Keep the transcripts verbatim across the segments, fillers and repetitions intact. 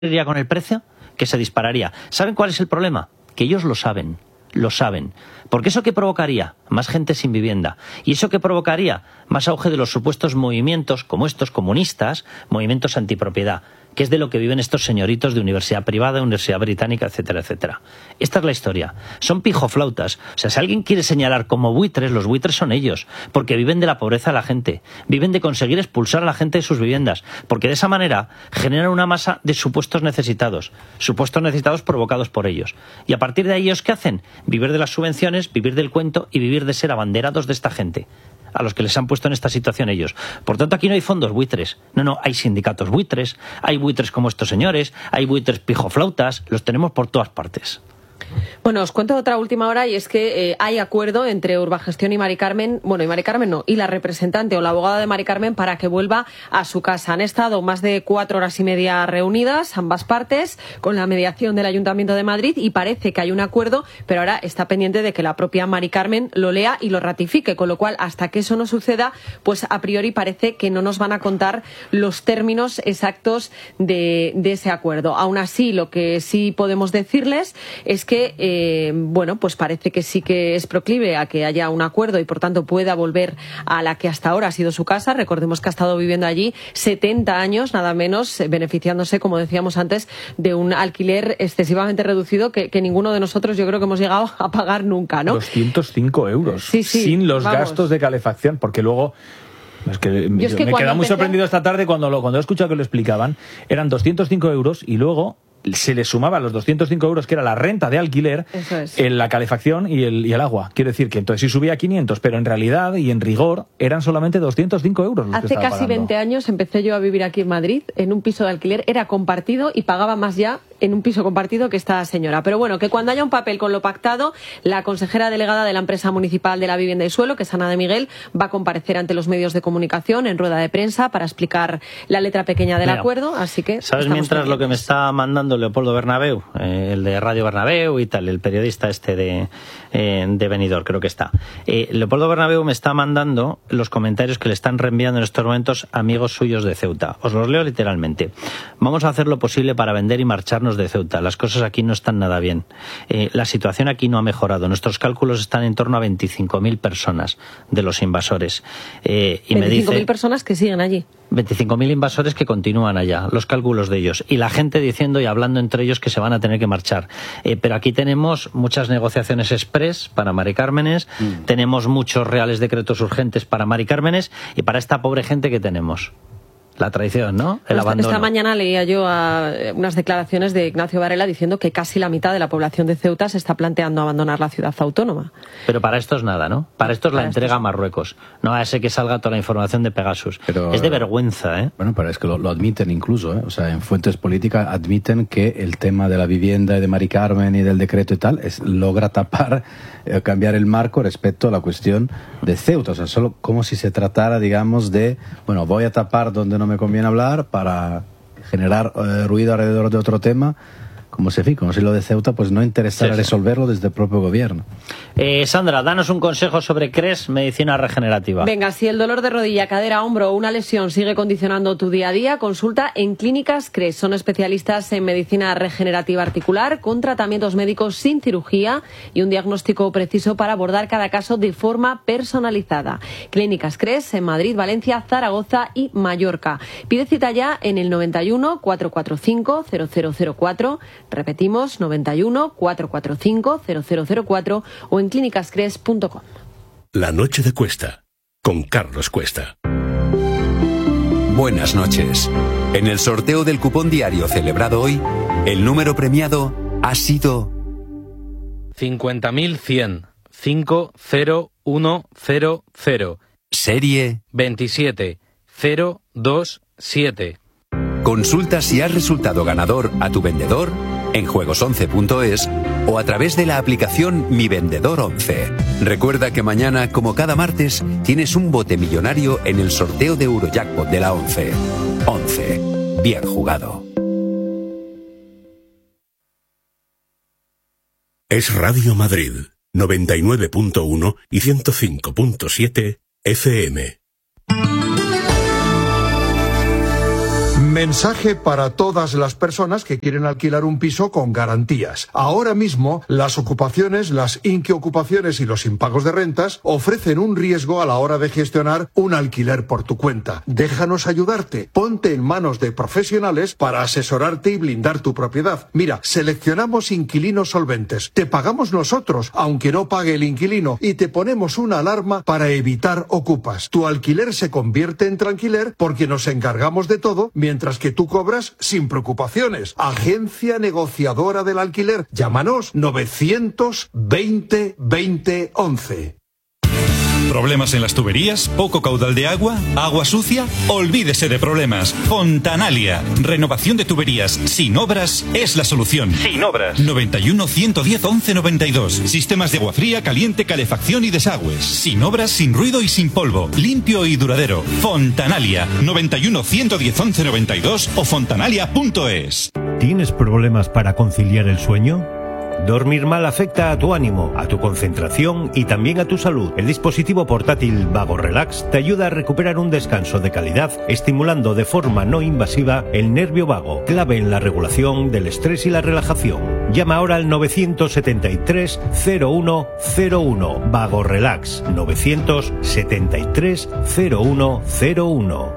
iría con el precio, que se dispararía. ¿Saben cuál es el problema? Que ellos lo saben, lo saben. Porque eso que provocaría más gente sin vivienda, y eso que provocaría más auge de los supuestos movimientos como estos comunistas, movimientos antipropiedad, que es de lo que viven estos señoritos de universidad privada, universidad británica, etcétera, etcétera. Esta es la historia. Son pijoflautas. O sea, si alguien quiere señalar como buitres, los buitres son ellos, porque viven de la pobreza de la gente, viven de conseguir expulsar a la gente de sus viviendas, porque de esa manera generan una masa de supuestos necesitados, supuestos necesitados provocados por ellos. Y a partir de ahí, ¿ellos qué hacen? Vivir de las subvenciones, vivir del cuento y vivir de ser abanderados de esta gente, a los que les han puesto en esta situación ellos. Por tanto, aquí no hay fondos buitres. No, no, hay sindicatos buitres, hay buitres como estos señores, hay buitres pijoflautas, los tenemos por todas partes. Bueno, os cuento otra última hora, y es que eh, hay acuerdo entre Urbagestión y Mari Carmen, bueno, y Mari Carmen no, y la representante o la abogada de Mari Carmen para que vuelva a su casa. Han estado más de cuatro horas y media reunidas, ambas partes, con la mediación del Ayuntamiento de Madrid, y parece que hay un acuerdo, pero ahora está pendiente de que la propia Mari Carmen lo lea y lo ratifique, con lo cual, hasta que eso no suceda, pues a priori parece que no nos van a contar los términos exactos de, de ese acuerdo. Aún así, lo que sí podemos decirles es que Eh, bueno, pues parece que sí que es proclive a que haya un acuerdo y por tanto pueda volver a la que hasta ahora ha sido su casa. Recordemos que ha estado viviendo allí setenta años, nada menos, beneficiándose, como decíamos antes, de un alquiler excesivamente reducido que, que ninguno de nosotros, yo creo que hemos llegado a pagar nunca, ¿no? doscientos cinco euros, sí, sí, sin los vamos. gastos de calefacción, porque luego... Es que, Yo es que me quedé muy empecé... sorprendido esta tarde cuando, lo, cuando he escuchado que lo explicaban. Eran doscientos cinco euros y luego se le sumaban los doscientos cinco euros, que era la renta de alquiler, Eso es. en la calefacción y el, y el agua. Quiero decir que entonces sí subía a quinientos, pero en realidad y en rigor eran solamente doscientos cinco euros los Hace que estaba casi pagando. veinte años empecé yo a vivir aquí en Madrid, en un piso de alquiler, era compartido y pagaba más ya en un piso compartido que esta señora. Pero bueno, que cuando haya un papel con lo pactado, la consejera delegada de la empresa municipal de la vivienda y suelo, que es Ana de Miguel, va a comparecer ante los medios de comunicación en rueda de prensa para explicar la letra pequeña del Mira, acuerdo, así que... ¿sabes mientras lo que me está mandando Leopoldo Bernabéu, eh, el de Radio Bernabéu y tal, el periodista este de, eh, de Benidorm, creo que está? Eh, Leopoldo Bernabéu me está mandando los comentarios que le están reenviando en estos momentos amigos suyos de Ceuta. Os los leo literalmente. Vamos a hacer lo posible para vender y marcharnos de Ceuta. Las cosas aquí no están nada bien. Eh, la situación aquí no ha mejorado. Nuestros cálculos están en torno a veinticinco mil personas de los invasores. Eh, y veinticinco mil me dice, personas que siguen allí. veinticinco mil invasores que continúan allá, los cálculos de ellos. Y la gente diciendo y hablando entre ellos que se van a tener que marchar. Eh, pero aquí tenemos muchas negociaciones express para Mari Cármenes, mm. tenemos muchos reales decretos urgentes para Mari Cármenes, y para esta pobre gente que tenemos. La traición, ¿no? El esta, abandono. Esta mañana leía yo a unas declaraciones de Ignacio Varela diciendo que casi la mitad de la población de Ceuta se está planteando abandonar la ciudad autónoma. Pero para esto es nada, ¿no? Para esto es para la entrega es... a Marruecos. No a ese que salga toda la información de Pegasus. Pero, es de vergüenza, ¿eh? Bueno, pero es que lo, lo admiten incluso, ¿eh? O sea, en fuentes políticas admiten que el tema de la vivienda y de Mari Carmen y del decreto y tal es, logra tapar, eh, cambiar el marco respecto a la cuestión de Ceuta. O sea, solo como si se tratara, digamos, de, bueno, voy a tapar donde no me conviene hablar para generar eh, ruido alrededor de otro tema, como si, como si lo de Ceuta pues no interesara sí, sí. resolverlo desde el propio gobierno. Eh, Sandra, danos un consejo sobre C R E S, medicina regenerativa. Venga, si el dolor de rodilla, cadera, hombro o una lesión sigue condicionando tu día a día, consulta en Clínicas C R E S. Son especialistas en medicina regenerativa articular, con tratamientos médicos sin cirugía y un diagnóstico preciso para abordar cada caso de forma personalizada. Clínicas C R E S en Madrid, Valencia, Zaragoza y Mallorca. Pide cita ya en el noventa y uno, cuatrocientos cuarenta y cinco, cero cero cero cuatro. Repetimos, noventa y uno, cuatrocientos cuarenta y cinco, cero cero cero cuatro o en clínicas cres punto com. La noche de Cuesta, con Carlos Cuesta. Buenas noches. En el sorteo del cupón diario celebrado hoy, el número premiado ha sido cincuenta mil cien, cinco cero uno cero cero. Serie veintisiete cero dos siete. Consulta si has resultado ganador a tu vendedor en juegos once punto es o a través de la aplicación Mi Vendedor once. Recuerda que mañana, como cada martes, tienes un bote millonario en el sorteo de Eurojackpot de la once. once. Bien jugado. Es Radio Madrid, noventa y nueve punto uno y ciento cinco punto siete F M. Me Mensaje para todas las personas que quieren alquilar un piso con garantías. Ahora mismo, las ocupaciones, las inquiocupaciones y los impagos de rentas ofrecen un riesgo a la hora de gestionar un alquiler por tu cuenta. Déjanos ayudarte. Ponte en manos de profesionales para asesorarte y blindar tu propiedad. Mira, seleccionamos inquilinos solventes. Te pagamos nosotros, aunque no pague el inquilino, y te ponemos una alarma para evitar ocupas. Tu alquiler se convierte en tranquiler porque nos encargamos de todo, mientras que tú cobras sin preocupaciones. Agencia negociadora del alquiler. Llámanos novecientos veinte veinte once. ¿Problemas en las tuberías? ¿Poco caudal de agua? ¿Agua sucia? Olvídese de problemas. Fontanalia. Renovación de tuberías sin obras es la solución. Sin obras. noventa y uno, ciento diez, once noventa y dos. Sistemas de agua fría, caliente, calefacción y desagües. Sin obras, sin ruido y sin polvo. Limpio y duradero. Fontanalia. noventa y uno, ciento diez, once noventa y dos o fontanalia punto es. ¿Tienes problemas para conciliar el sueño? Dormir mal afecta a tu ánimo, a tu concentración y también a tu salud. El dispositivo portátil Vago Relax te ayuda a recuperar un descanso de calidad, estimulando de forma no invasiva el nervio vago, clave en la regulación del estrés y la relajación. Llama ahora al novecientos setenta y tres, cero uno cero uno. Vago Relax, novecientos setenta y tres, cero uno cero uno.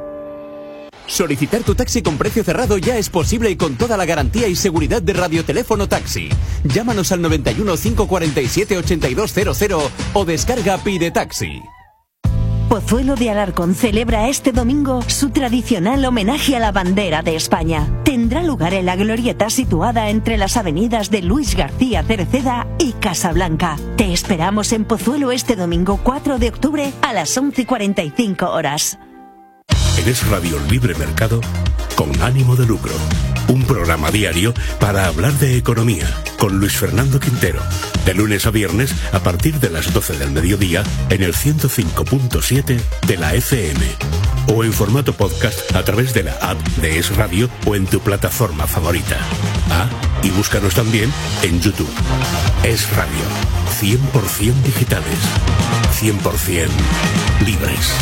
Solicitar tu taxi con precio cerrado ya es posible y con toda la garantía y seguridad de Radioteléfono Taxi. Llámanos al noventa y uno, cinco cuarenta y siete, ochenta y dos cero cero o descarga Pide Taxi. Pozuelo de Alarcón celebra este domingo su tradicional homenaje a la bandera de España. Tendrá lugar en la glorieta situada entre las avenidas de Luis García Cereceda y Casablanca. Te esperamos en Pozuelo este domingo cuatro de octubre a las once y cuarenta y cinco horas. En Es Radio Libre Mercado, con ánimo de lucro. Un programa diario para hablar de economía, con Luis Fernando Quintero. De lunes a viernes, a partir de las doce del mediodía, en el ciento cinco punto siete de la F M. O en formato podcast a través de la app de Es Radio o en tu plataforma favorita. Ah, y búscanos también en YouTube. Es Radio. cien por ciento digitales. cien por ciento libres.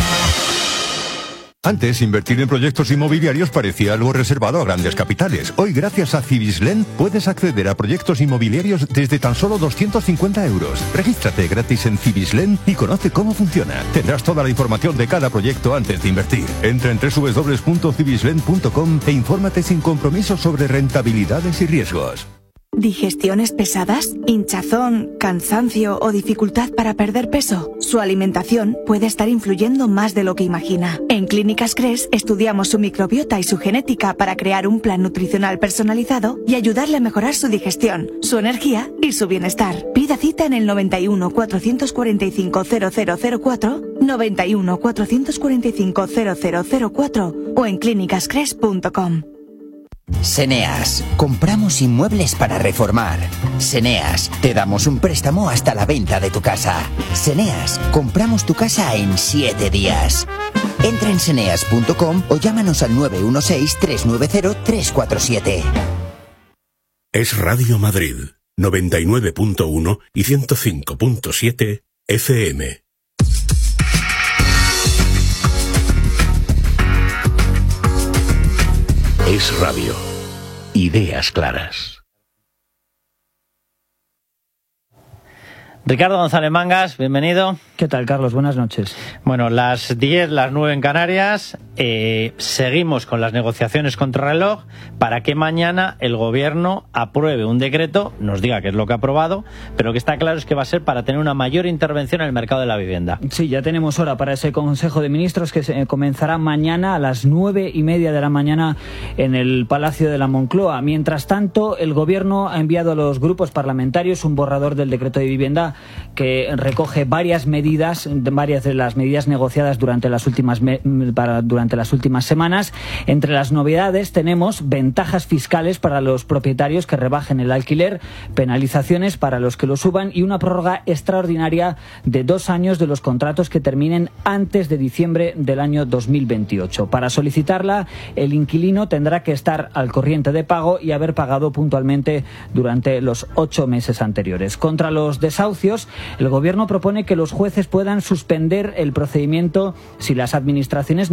Antes, invertir en proyectos inmobiliarios parecía algo reservado a grandes capitales. Hoy, gracias a Cibislen, puedes acceder a proyectos inmobiliarios desde tan solo doscientos cincuenta euros. Regístrate gratis en Cibislen y conoce cómo funciona. Tendrás toda la información de cada proyecto antes de invertir. Entra en doble u doble u doble u punto cibislen punto com e infórmate sin compromiso sobre rentabilidades y riesgos. ¿Digestiones pesadas? ¿Hinchazón, cansancio o dificultad para perder peso? Su alimentación puede estar influyendo más de lo que imagina. En Clínicas Cres estudiamos su microbiota y su genética para crear un plan nutricional personalizado y ayudarle a mejorar su digestión, su energía y su bienestar. Pida cita en el noventa y uno, cuatrocientos cuarenta y cinco, cero cero cero cuatro, noventa y uno, cuatrocientos cuarenta y cinco, cero cero cero cuatro o en clínicas cres punto com. Seneas, compramos inmuebles para reformar. Seneas, te damos un préstamo hasta la venta de tu casa. Seneas, compramos tu casa en siete días. Entra en seneas punto com o llámanos al nueve uno seis, tres nueve cero, tres cuatro siete. Es Radio Madrid, noventa y nueve punto uno y ciento cinco punto siete F M. Es Radio. Ideas claras. Ricardo González Mangas, bienvenido. ¿Qué tal, Carlos? Buenas noches. Bueno, las diez, las nueve en Canarias. Eh, seguimos con las negociaciones contra reloj para que mañana el Gobierno apruebe un decreto, nos diga qué es lo que ha aprobado, pero que está claro es que va a ser para tener una mayor intervención en el mercado de la vivienda. Sí, ya tenemos hora para ese Consejo de Ministros que se comenzará mañana a las nueve y media de la mañana en el Palacio de la Moncloa. Mientras tanto, el Gobierno ha enviado a los grupos parlamentarios un borrador del decreto de vivienda que recoge varias medidas, varias de las medidas negociadas durante las últimas me, para, durante las últimas semanas. Entre las novedades tenemos ventajas fiscales para los propietarios que rebajen el alquiler, penalizaciones para los que lo suban y una prórroga extraordinaria de dos años de los contratos que terminen antes de diciembre del año dos mil veintiocho. Para solicitarla, el inquilino tendrá que estar al corriente de pago y haber pagado puntualmente durante los ocho meses anteriores. Contra los desahucios, el Gobierno propone que los jueces puedan suspender el procedimiento si las administraciones no ofrecen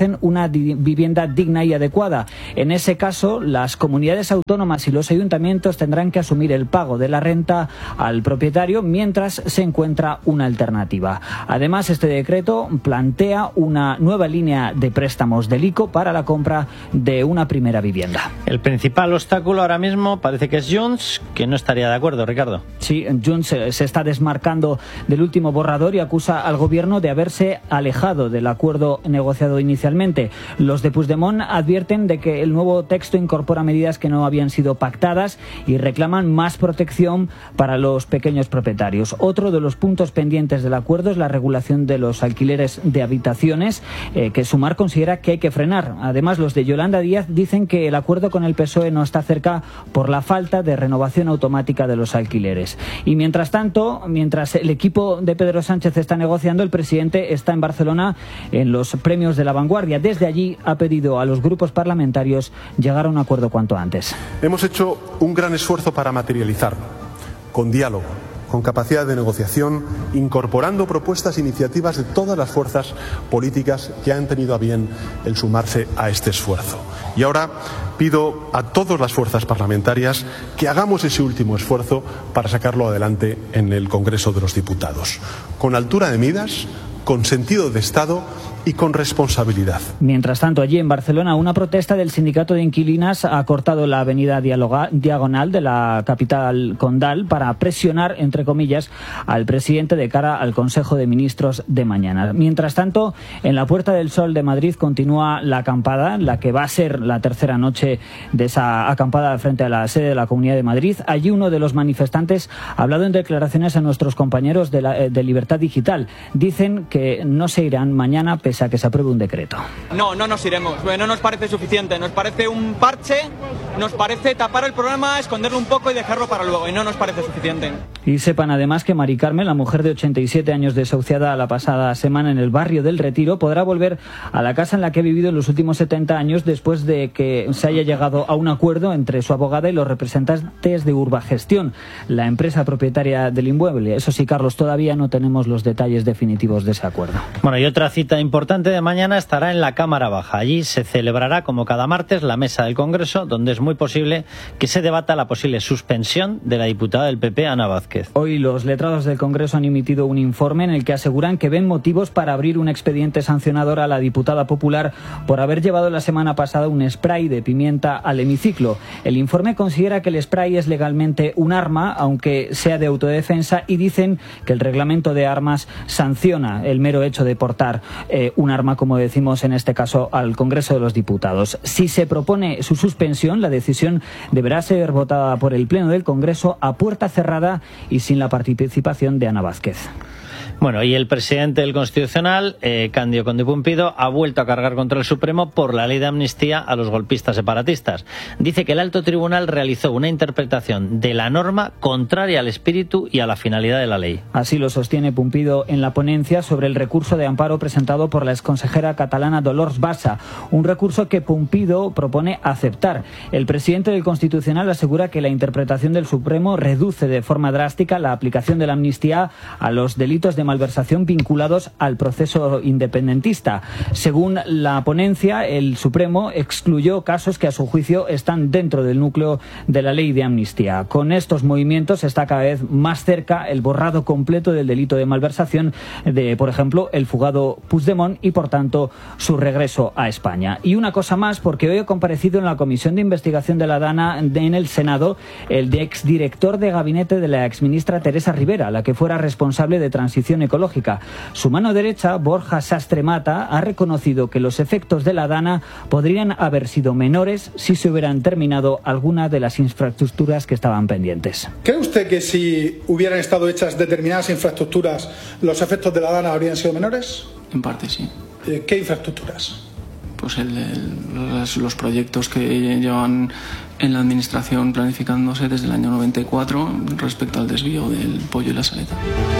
merecen una di- vivienda digna y adecuada. En ese caso, las comunidades autónomas y los ayuntamientos tendrán que asumir el pago de la renta al propietario mientras se encuentra una alternativa. Además, este decreto plantea una nueva línea de préstamos del I C O para la compra de una primera vivienda. El principal obstáculo ahora mismo parece que es Junts, que no estaría de acuerdo, Ricardo. Sí, Junts se está desmarcando del último borrador y acusa al gobierno de haberse alejado del acuerdo negociado inicialmente. Los de Puigdemont advierten de que el nuevo texto incorpora medidas que no habían sido pactadas y reclaman más protección para los pequeños propietarios. Otro de los puntos pendientes del acuerdo es la regulación de los alquileres de habitaciones, eh, que Sumar considera que hay que frenar. Además, los de Yolanda Díaz dicen que el acuerdo con el P S O E no está cerca por la falta de renovación automática de los alquileres. Y mientras tanto, mientras el equipo de Pedro Sánchez está negociando, el presidente está en Barcelona en los premios de La Vanguardia. Desde allí ha pedido a los grupos parlamentarios llegar a un acuerdo cuanto antes. Hemos hecho un gran esfuerzo para materializarlo, con diálogo, con capacidad de negociación, incorporando propuestas e iniciativas de todas las fuerzas políticas que han tenido a bien el sumarse a este esfuerzo. Y ahora pido a todas las fuerzas parlamentarias que hagamos ese último esfuerzo para sacarlo adelante en el Congreso de los Diputados, con altura de miras, con sentido de Estado y con responsabilidad. Mientras tanto, allí en Barcelona, una protesta del sindicato de inquilinas ha cortado la avenida dialoga, diagonal de la capital condal para presionar, entre comillas, al presidente de cara al Consejo de Ministros de mañana. Mientras tanto, en la Puerta del Sol de Madrid continúa la acampada, la que va a ser la tercera noche de esa acampada frente a la sede de la Comunidad de Madrid. Allí uno de los manifestantes ha hablado en declaraciones a nuestros compañeros de, la, de Libertad Digital. Dicen que no se irán mañana pese a que se apruebe un decreto. No, no nos iremos. No nos parece suficiente. Nos parece un parche, nos parece tapar el problema, esconderlo un poco y dejarlo para luego. Y no nos parece suficiente. Y sepan además que Mari Carmen, la mujer de ochenta y siete años desahuciada la pasada semana en el barrio del Retiro, podrá volver a la casa en la que ha vivido en los últimos setenta años después de que se haya llegado a un acuerdo entre su abogada y los representantes de Urbagestión, la empresa propietaria del inmueble. Eso sí, Carlos, todavía no tenemos los detalles definitivos de ese acuerdo. Bueno, y otra cita importante de mañana estará en la Cámara Baja. Allí se celebrará, como cada martes, la mesa del Congreso, donde es muy posible que se debata la posible suspensión de la diputada del P P, Ana Vázquez. Hoy los letrados del Congreso han emitido un informe en el que aseguran que ven motivos para abrir un expediente sancionador a la diputada popular por haber llevado la semana pasada un spray de pimienta al hemiciclo. El informe considera que el spray es legalmente un arma, aunque sea de autodefensa, y dicen que el reglamento de armas sanciona el mero hecho de portar eh, un arma, como decimos en este caso, al Congreso de los Diputados. Si se propone su suspensión, la decisión deberá ser votada por el Pleno del Congreso a puerta cerrada y sin la participación de Ana Vázquez. Bueno, y el presidente del Constitucional, eh, Cándido Conde Pumpido, ha vuelto a cargar contra el Supremo por la ley de amnistía a los golpistas separatistas. Dice que el alto tribunal realizó una interpretación de la norma contraria al espíritu y a la finalidad de la ley. Así lo sostiene Pumpido en la ponencia sobre el recurso de amparo presentado por la exconsejera catalana Dolors Bassa, un recurso que Pumpido propone aceptar. El presidente del Constitucional asegura que la interpretación del Supremo reduce de forma drástica la aplicación de la amnistía a los delitos de malversación vinculados al proceso independentista. Según la ponencia, el Supremo excluyó casos que a su juicio están dentro del núcleo de la ley de amnistía. Con estos movimientos está cada vez más cerca el borrado completo del delito de malversación de, por ejemplo, el fugado Puigdemont y, por tanto, su regreso a España. Y una cosa más, porque hoy ha comparecido en la Comisión de Investigación de la DANA en el Senado el de exdirector de gabinete de la exministra Teresa Rivera, la que fuera responsable de transición ecológica. Su mano derecha, Borja Sastre Mata, ha reconocido que los efectos de la DANA podrían haber sido menores si se hubieran terminado algunas de las infraestructuras que estaban pendientes. ¿Cree usted que si hubieran estado hechas determinadas infraestructuras, los efectos de la DANA habrían sido menores? En parte sí. ¿Qué infraestructuras? Pues el, el, los, los proyectos que llevan en la administración planificándose desde el año noventa y cuatro respecto al desvío del Pollo y la Saleta.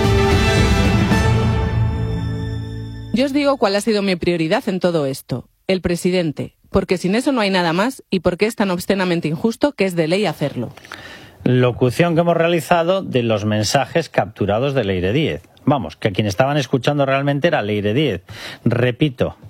Yo os digo cuál ha sido mi prioridad en todo esto. El presidente. Porque sin eso no hay nada más y porque es tan obscenamente injusto que es de ley hacerlo. Locución que hemos realizado de los mensajes capturados de Leire Díez. Vamos, que quien estaban escuchando realmente era Leire Díez. Repito,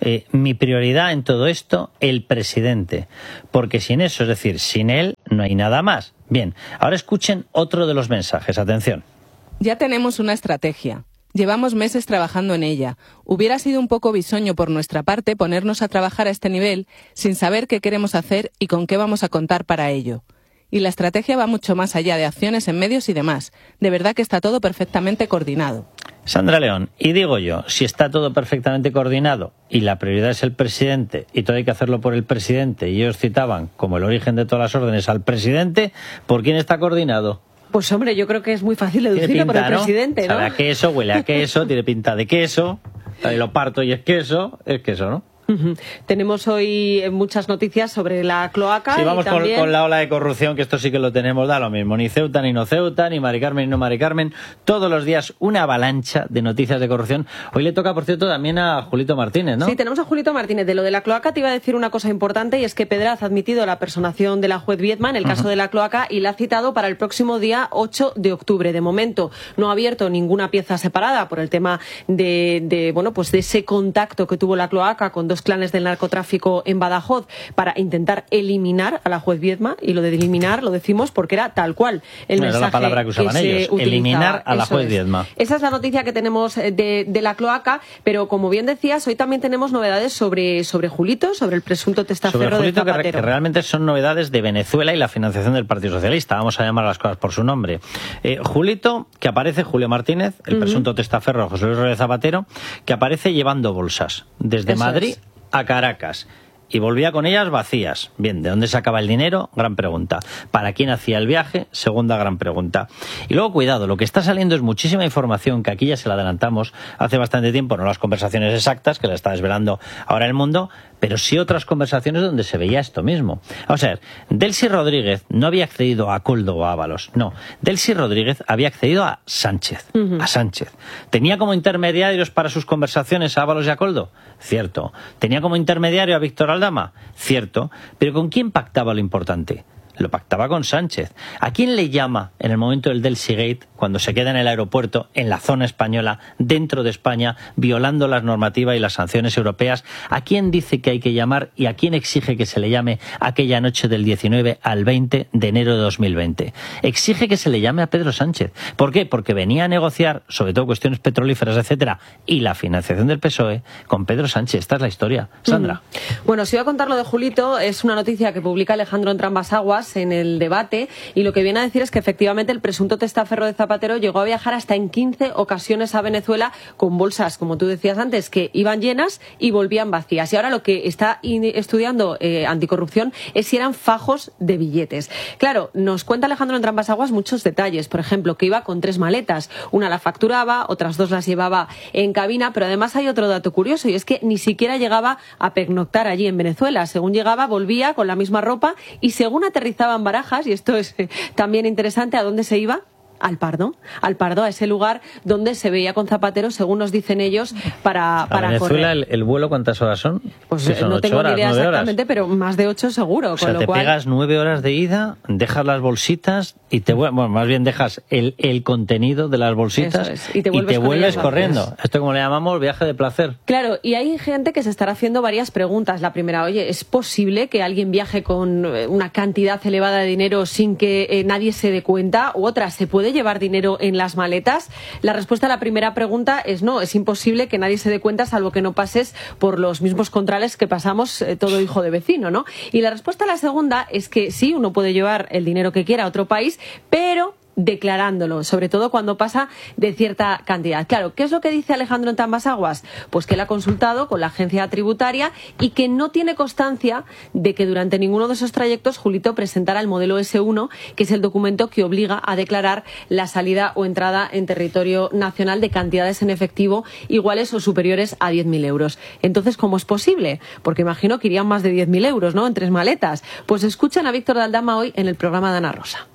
eh, mi prioridad en todo esto, el presidente. Porque sin eso, es decir, sin él, no hay nada más. Bien, ahora escuchen otro de los mensajes. Atención. Ya tenemos una estrategia. Llevamos meses trabajando en ella. Hubiera sido un poco bisoño por nuestra parte ponernos a trabajar a este nivel sin saber qué queremos hacer y con qué vamos a contar para ello. Y la estrategia va mucho más allá de acciones en medios y demás. De verdad que está todo perfectamente coordinado. Sandra León, y digo yo, si está todo perfectamente coordinado y la prioridad es el presidente y todo hay que hacerlo por el presidente y ellos citaban como el origen de todas las órdenes al presidente, ¿por quién está coordinado? Pues hombre, yo creo que es muy fácil deducirlo por el ¿no? presidente, ¿no? Sabe a queso, huele a queso, tiene pinta de queso, lo parto y es queso, es queso, ¿no? Uh-huh. Tenemos hoy muchas noticias sobre la cloaca. Sí, vamos y también... con, con la ola de corrupción, que esto sí que lo tenemos, da lo mismo. Ni Ceuta ni no Ceuta, ni Mari Carmen ni no Mari Carmen. Todos los días una avalancha de noticias de corrupción. Hoy le toca, por cierto, también a Julito Martínez, ¿no? Sí, tenemos a Julito Martínez. De lo de la cloaca te iba a decir una cosa importante, y es que Pedraz ha admitido la personación de la juez Viedma en el caso uh-huh. de la cloaca y la ha citado para el próximo día ocho de octubre. De momento no ha abierto ninguna pieza separada por el tema de, de, bueno, pues de ese contacto que tuvo la cloaca con dos clanes del narcotráfico en Badajoz para intentar eliminar a la juez Viedma, y lo de eliminar lo decimos porque era tal cual el no, mensaje era la palabra que usaban que ellos, eliminar a la Eso juez es. Viedma. Esa es la noticia que tenemos de, de la cloaca, pero como bien decías, hoy también tenemos novedades sobre, sobre Julito, sobre el presunto testaferro sobre Julito, de Zapatero. Que, que realmente son novedades de Venezuela y la financiación del Partido Socialista. Vamos a llamar a las cosas por su nombre. Eh, Julito, que aparece, Julio Martínez, el uh-huh. presunto testaferro de José Luis Rodríguez Zapatero, que aparece llevando bolsas desde Eso Madrid es. a Caracas. Y volvía con ellas vacías. Bien, ¿de dónde sacaba el dinero? Gran pregunta. ¿Para quién hacía el viaje? Segunda gran pregunta. Y luego, cuidado, lo que está saliendo es muchísima información que aquí ya se la adelantamos hace bastante tiempo, no las conversaciones exactas, que la está desvelando ahora el mundo, pero sí otras conversaciones donde se veía esto mismo. Vamos a ver, Delcy Rodríguez no había accedido a Koldo o a Ábalos, no. Delcy Rodríguez había accedido a Sánchez, uh-huh. a Sánchez. ¿Tenía como intermediarios para sus conversaciones a Ábalos y a Koldo? Cierto. ¿Tenía como intermediario a Víctor Aldama? Cierto. ¿Pero con quién pactaba lo importante? Lo pactaba con Sánchez. ¿A quién le llama en el momento del Delcy Gate, cuando se queda en el aeropuerto, en la zona española, dentro de España, violando las normativas y las sanciones europeas? ¿A quién dice que hay que llamar y a quién exige que se le llame aquella noche del diecinueve al veinte de enero de dos mil veinte? Exige que se le llame a Pedro Sánchez. ¿Por qué? Porque venía a negociar, sobre todo cuestiones petrolíferas, etcétera, y la financiación del P S O E con Pedro Sánchez. Esta es la historia. Sandra. Mm. Bueno, si voy a contar lo de Julito, es una noticia que publica Alejandro Entrambas-Aguas en el Debate, y lo que viene a decir es que efectivamente el presunto testaferro de Zapatero llegó a viajar hasta en quince ocasiones a Venezuela con bolsas, como tú decías antes, que iban llenas y volvían vacías. Y ahora lo que está estudiando eh, anticorrupción es si eran fajos de billetes. Claro, nos cuenta Alejandro Entrambas-Aguas muchos detalles. Por ejemplo, que iba con tres maletas. Una la facturaba, otras dos las llevaba en cabina, pero además hay otro dato curioso, y es que ni siquiera llegaba a pernoctar allí en Venezuela. Según llegaba, volvía con la misma ropa, y según aterrizaba en Barajas, y esto es eh, también interesante, ¿a dónde se iba? Al Pardo, al Pardo, a ese lugar donde se veía con Zapatero, según nos dicen ellos, para, para ¿A Venezuela correr. El, el vuelo cuántas horas son? Pues son no tengo horas, ni idea exactamente, horas. pero más de ocho seguro. O sea, con lo te cual... pegas nueve horas de ida, dejas las bolsitas y te bueno, más bien dejas el, el contenido de las bolsitas es. y te vuelves, y te vuelves corriendo. Vacías. Esto como le llamamos viaje de placer. Claro, y hay gente que se estará haciendo varias preguntas. La primera, oye, ¿es posible que alguien viaje con una cantidad elevada de dinero sin que eh, nadie se dé cuenta? U otra, ¿se puede llevar dinero en las maletas? La respuesta a la primera pregunta es no, es imposible que nadie se dé cuenta, salvo que no pases por los mismos contrales que pasamos eh, todo hijo de vecino, ¿no? Y la respuesta a la segunda es que sí, uno puede llevar el dinero que quiera a otro país, pero declarándolo, sobre todo cuando pasa de cierta cantidad. Claro, ¿qué es lo que dice Alejandro Entrambas-Aguas? Pues que él ha consultado con la agencia tributaria y que no tiene constancia de que durante ninguno de esos trayectos Julito presentara el modelo ese uno, que es el documento que obliga a declarar la salida o entrada en territorio nacional de cantidades en efectivo iguales o superiores a diez mil euros. Entonces, ¿cómo es posible? Porque imagino que irían más de diez mil euros, ¿no?, en tres maletas. Pues escuchan a Víctor de Aldama hoy en el programa de Ana Rosa.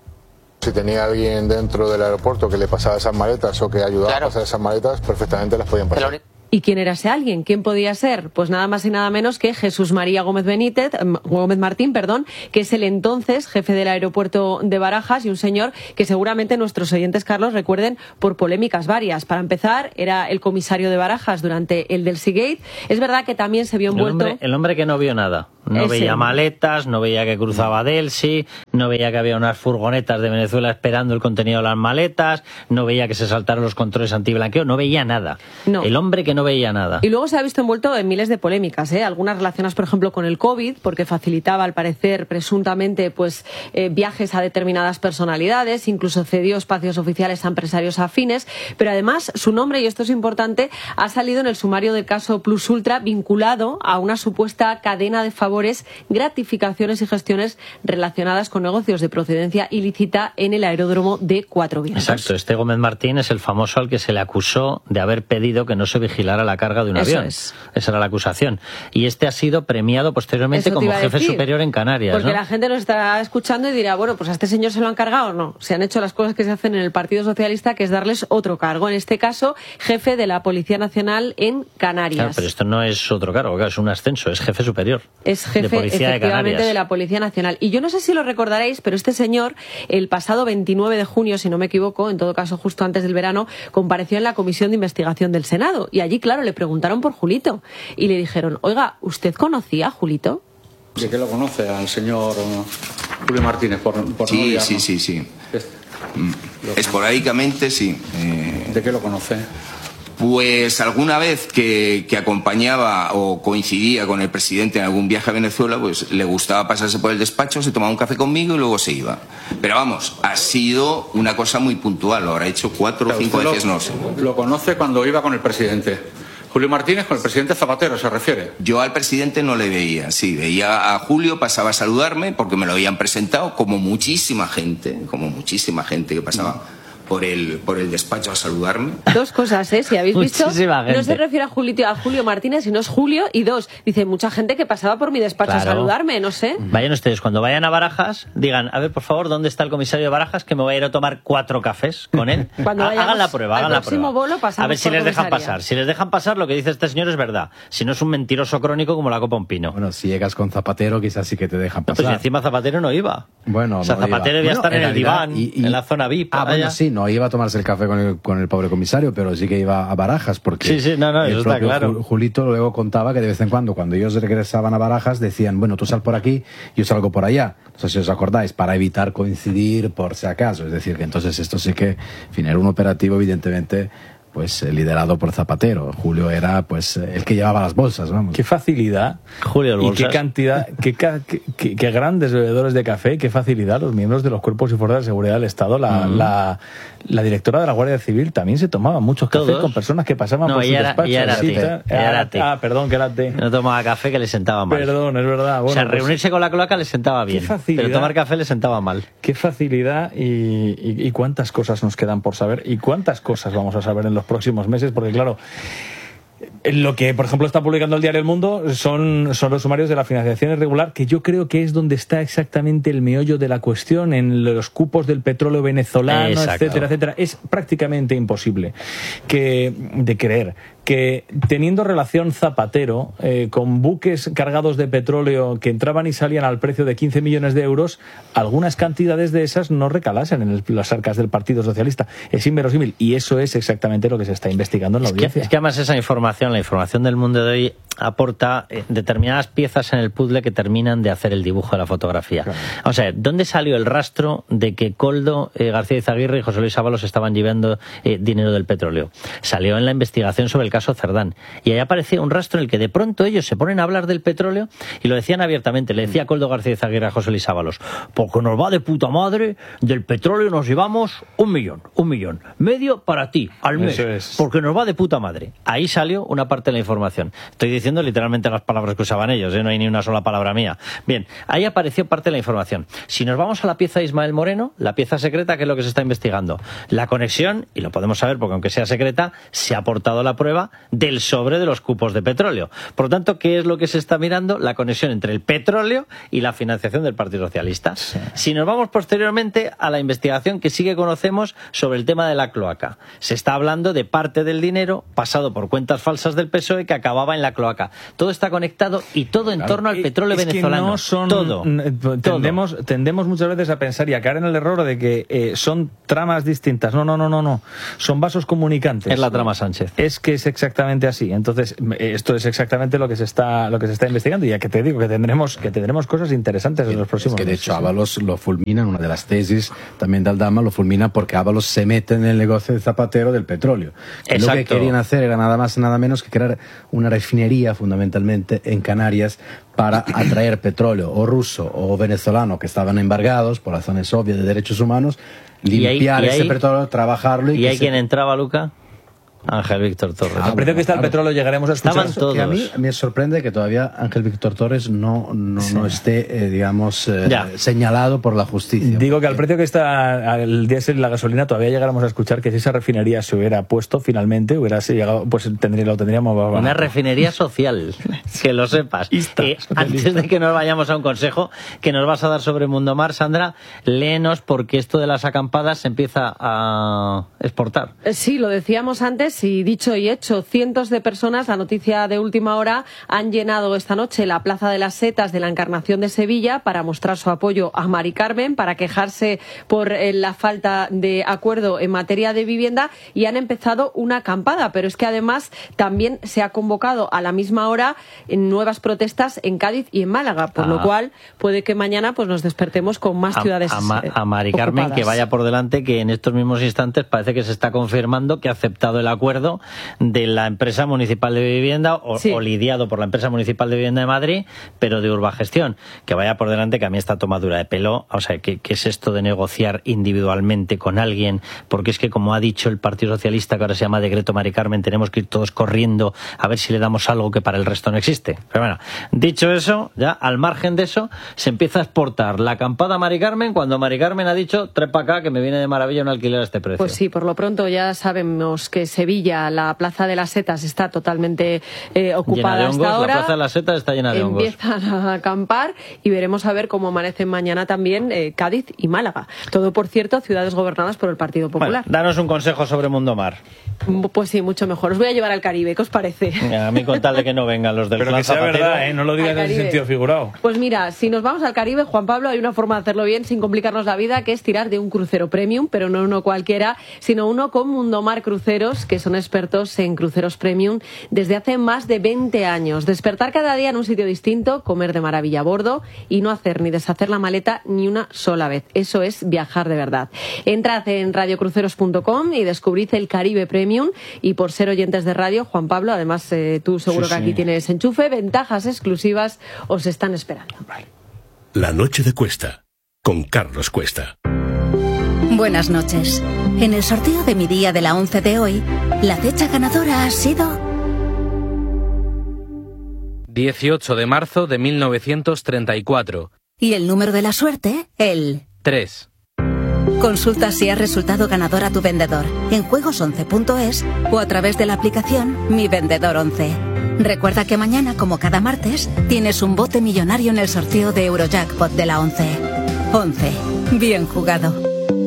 Si tenía alguien dentro del aeropuerto que le pasaba esas maletas o que ayudaba claro. a pasar esas maletas, perfectamente las podían pasar. Y ¿Y quién era ese alguien? ¿Quién podía ser? Pues nada más y nada menos que Jesús María Gómez Benítez, Gómez Martín, perdón, que es el entonces jefe del aeropuerto de Barajas y un señor que seguramente nuestros oyentes, Carlos, recuerden por polémicas varias. Para empezar, era el comisario de Barajas durante el del Seagate. Es verdad que también se vio envuelto... El hombre, el hombre que no vio nada. No Ese. veía maletas, no veía que cruzaba Delsi, no veía que había unas furgonetas de Venezuela esperando el contenido de las maletas, no veía que se saltaron los controles antiblanqueo, no veía nada. No. El hombre que no veía nada. Y luego se ha visto envuelto en miles de polémicas, ¿eh? Algunas relacionadas, por ejemplo, con el COVID, porque facilitaba, al parecer, presuntamente, pues eh, viajes a determinadas personalidades, incluso cedió espacios oficiales a empresarios afines, pero además su nombre, y esto es importante, ha salido en el sumario del caso Plus Ultra vinculado a una supuesta cadena de favores, gratificaciones y gestiones relacionadas con negocios de procedencia ilícita en el aeródromo de Cuatro Vientos. Exacto, este Gómez Martín es el famoso al que se le acusó de haber pedido que no se vigilara la carga de un Eso avión. es. Esa era la acusación. Y este ha sido premiado posteriormente Eso te como iba a jefe decir, superior en Canarias, porque ¿no? la gente nos estará escuchando y dirá, bueno, pues a este señor se lo han cargado o no. Se han hecho las cosas que se hacen en el Partido Socialista, que es darles otro cargo. En este caso, jefe de la Policía Nacional en Canarias. Claro, pero esto no es otro cargo, claro, es un ascenso, es jefe superior. Es jefe, de Policía de efectivamente, Canarias. de la Policía Nacional. Y yo no sé si lo recordaréis, pero este señor, el pasado veintinueve de junio, si no me equivoco, en todo caso justo antes del verano, compareció en la Comisión de Investigación del Senado. Y allí, claro, le preguntaron por Julito. Y le dijeron, oiga, ¿usted conocía a Julito? ¿De qué lo conoce al señor Julio Martínez? Por, por sí, no odiarlo? sí, sí, sí. Mm. Esporádicamente, sí. Eh, ¿De qué lo conoce? Pues alguna vez que, que acompañaba o coincidía con el presidente en algún viaje a Venezuela, pues le gustaba pasarse por el despacho, se tomaba un café conmigo y luego se iba. Pero vamos, ha sido una cosa muy puntual, lo habrá hecho cuatro o cinco Usted veces, lo, no sé. Lo conoce cuando iba con el presidente. Julio Martínez con el presidente Zapatero, ¿se refiere? Yo al presidente no le veía, sí, veía a Julio, pasaba a saludarme porque me lo habían presentado, como muchísima gente, como muchísima gente que pasaba por el, por el despacho a saludarme. Dos cosas, ¿eh? Si habéis visto, Muchísima gente. no se refiere a Julio, a Julio Martínez, sino es Julio. Y dos, dice mucha gente que pasaba por mi despacho Claro. a saludarme, no sé. Vayan ustedes, cuando vayan a Barajas, digan, a ver, por favor, ¿dónde está el comisario de Barajas? Que me voy a ir a tomar cuatro cafés con él. Cuando Ha- vayamos hagan la prueba, al hagan la próximo prueba. bolo, pasamos A ver si por les dejan comisaría. pasar. Si les dejan pasar, lo que dice este señor es verdad. Si no es un mentiroso crónico como la copa un pino. Bueno, si llegas con Zapatero, quizás sí que te dejan No, pues pasar. encima Zapatero no iba. Bueno, O sea, no Zapatero iba. debía Bueno, estar en, el realidad, diván, y- y- en la zona V I P. Ah, bueno, allá. sí, no iba a tomarse el café con el, con el pobre comisario, pero sí que iba a Barajas, porque Sí, sí, no, no, el eso está propio claro. Ju- Julito luego contaba que de vez en cuando, cuando ellos regresaban a Barajas, decían, bueno, tú sal por aquí, yo salgo por allá. Entonces, si os acordáis, para evitar coincidir por si acaso. Es decir, que entonces esto sí que, en fin, era un operativo, evidentemente, pues eh, liderado por Zapatero. Julio era, pues, eh, el que llevaba las bolsas, vamos. Qué facilidad Julio y qué Bolsas. cantidad, qué, ca- qué- qué- qué grandes bebedores de café, qué facilidad los miembros de los cuerpos y fuerzas de seguridad del Estado. La, Mm. la, la directora de la Guardia Civil también se tomaba muchos cafés ¿Todos? con personas que pasaban No, por su ella era- despacho. ella era Sí, té, tal. ella era té. Ah, perdón, que era té. No tomaba café que le sentaba mal. Perdón, es verdad. Bueno, o sea, pues- reunirse con la cloaca le sentaba bien. facilidad. Pero tomar café le sentaba mal. Qué facilidad y, y- y cuántas cosas nos quedan por saber y cuántas cosas vamos a saber en los próximos meses, porque claro, lo que, por ejemplo, está publicando el diario El Mundo son, son los sumarios de la financiación irregular, que yo creo que es donde está exactamente el meollo de la cuestión, en los cupos del petróleo venezolano, Exacto. etcétera, etcétera. Es prácticamente imposible que, de creer que teniendo relación Zapatero eh, con buques cargados de petróleo que entraban y salían al precio de quince millones de euros, algunas cantidades de esas no recalasen en el- las arcas del Partido Socialista. Es inverosímil y eso es exactamente lo que se está investigando en la Es que, audiencia. es que además esa información, la información del mundo de hoy, aporta eh, determinadas piezas en el puzzle que terminan de hacer el dibujo de la fotografía. O sea, ¿dónde salió el rastro de que Koldo, eh, García Izaguirre y José Luis Ábalos estaban llevando eh, dinero del petróleo? Salió en la investigación sobre el caso Cerdán. Y ahí aparecía un rastro en el que de pronto ellos se ponen a hablar del petróleo y lo decían abiertamente. Le decía Koldo García Izaguirre a José Luis Ábalos, porque nos va de puta madre, del petróleo nos llevamos un millón, un millón, medio para ti, al mes, Eso es. porque nos va de puta madre. Ahí salió una parte de la información. Estoy diciendo literalmente las palabras que usaban ellos, ¿eh? No hay ni una sola palabra mía. Bien, ahí apareció parte de la información. Si nos vamos a la pieza de Ismael Moreno, la pieza secreta, ¿qué es lo que se está investigando? La conexión, y lo podemos saber porque aunque sea secreta, se ha aportado la prueba sacaba del sobre de los cupos de petróleo. Por lo tanto, ¿qué es lo que se está mirando? La conexión entre el petróleo y la financiación del Partido Socialista. Sí. Si nos vamos posteriormente a la investigación que sí que conocemos sobre el tema de la cloaca, se está hablando de parte del dinero pasado por cuentas falsas del P S O E que acababa en la cloaca. Todo está conectado y todo en claro, torno al petróleo es venezolano. Que no son, todo. Tendemos, todo. tendemos muchas veces a pensar y a caer en el error de que eh, son tramas distintas. No, no, no, no, no. Son vasos comunicantes. Es la trama Sánchez. Es que es exactamente así. Entonces, esto es exactamente lo que se está, lo que se está investigando. Y ya que te digo que tendremos, que tendremos cosas interesantes en los próximos meses. Es que de meses. hecho Ábalos lo fulmina en una de las tesis también de Aldama, lo fulmina porque Ábalos se mete en el negocio de Zapatero del petróleo. Que lo que querían hacer era nada más y nada menos que crear una refinería fundamentalmente en Canarias para atraer petróleo o ruso o venezolano que estaban embargados por razones obvias de derechos humanos, limpiar ¿Y hay, y ese hay, petróleo, trabajarlo. ¿Y, y hay que quien se... entraba, Luca? Ángel Víctor Torres. Ah, Al precio que está el petróleo llegaremos a escuchar. Estaban todos. Que a mí me sorprende que todavía Ángel Víctor Torres no, no, sí. no esté, eh, digamos, eh, señalado por la justicia. Digo que al precio que está el diésel y la gasolina todavía llegáramos a escuchar que si esa refinería se hubiera puesto finalmente, hubiera llegado, pues tendría, lo tendríamos más barato. Una refinería social, que lo sepas. Eh, antes de que nos vayamos a un consejo que nos vas a dar sobre Mundomar, Sandra, léenos porque esto de las acampadas se empieza a exportar. Sí, lo decíamos antes. Y dicho y hecho, cientos de personas, la noticia de última hora, han llenado esta noche la Plaza de las Setas de la Encarnación de Sevilla para mostrar su apoyo a Mari Carmen, para quejarse por eh, la falta de acuerdo en materia de vivienda, y han empezado una acampada. Pero es que además también se ha convocado a la misma hora en nuevas protestas en Cádiz y en Málaga, por ah. lo cual puede que mañana pues nos despertemos con más a, ciudades a, Ma, eh, a Mari Carmen, ocupadas. Que vaya por delante, que en estos mismos instantes parece que se está confirmando que ha aceptado el acuerdo acuerdo de la empresa municipal de vivienda o, sí. o lidiado por la empresa municipal de vivienda de Madrid, pero de Urbagestión, que vaya por delante, que a mí esta tomadura de pelo, o sea, ¿qué, qué es esto de negociar individualmente con alguien? Porque es que, como ha dicho el Partido Socialista, que ahora se llama Decreto Mari Carmen, tenemos que ir todos corriendo a ver si le damos algo que para el resto no existe. Pero bueno, dicho eso, ya al margen de eso, se empieza a exportar la acampada Mari Carmen cuando Mari Carmen ha dicho, trepa acá, que me viene de maravilla un alquiler a este precio. Pues sí, por lo pronto ya sabemos que Sevilla, la Plaza de las Setas, está totalmente eh, ocupada llena de hongos, hasta ahora. La Plaza de las Setas está llena de hongos. Empiezan a acampar y veremos a ver cómo amanecen mañana también eh, Cádiz y Málaga. Todo, por cierto, ciudades gobernadas por el Partido Popular. Bueno, danos un consejo sobre Mundomar. Pues sí, mucho mejor. Os voy a llevar al Caribe, ¿qué os parece? A mí con tal de que no vengan los del Pero Plan que sea Zapatero. verdad, ¿eh? No lo digas en ese sentido figurado. Pues mira, si nos vamos al Caribe, Juan Pablo, hay una forma de hacerlo bien sin complicarnos la vida, que es tirar de un crucero premium, pero no uno cualquiera, sino uno con Mundomar Cruceros, que son expertos en cruceros premium desde hace más de veinte años. Despertar cada día en un sitio distinto, comer de maravilla a bordo y no hacer ni deshacer la maleta ni una sola vez. Eso es viajar de verdad. Entrad en radio cruceros punto com y descubrid el Caribe Premium, y por ser oyentes de radio, Juan Pablo, además eh, tú seguro sí, que aquí sí. tienes enchufe, ventajas exclusivas os están esperando. La noche de Cuesta, con Carlos Cuesta. Buenas noches. En el sorteo de mi día de la once de hoy, la fecha ganadora ha sido dieciocho de marzo de mil novecientos treinta y cuatro. Y el número de la suerte, el tres. Consulta si has resultado ganador a tu vendedor en juegos once punto es o a través de la aplicación Mi Vendedor once. Recuerda que mañana, como cada martes, tienes un bote millonario en el sorteo de Eurojackpot de la once. once. Bien jugado.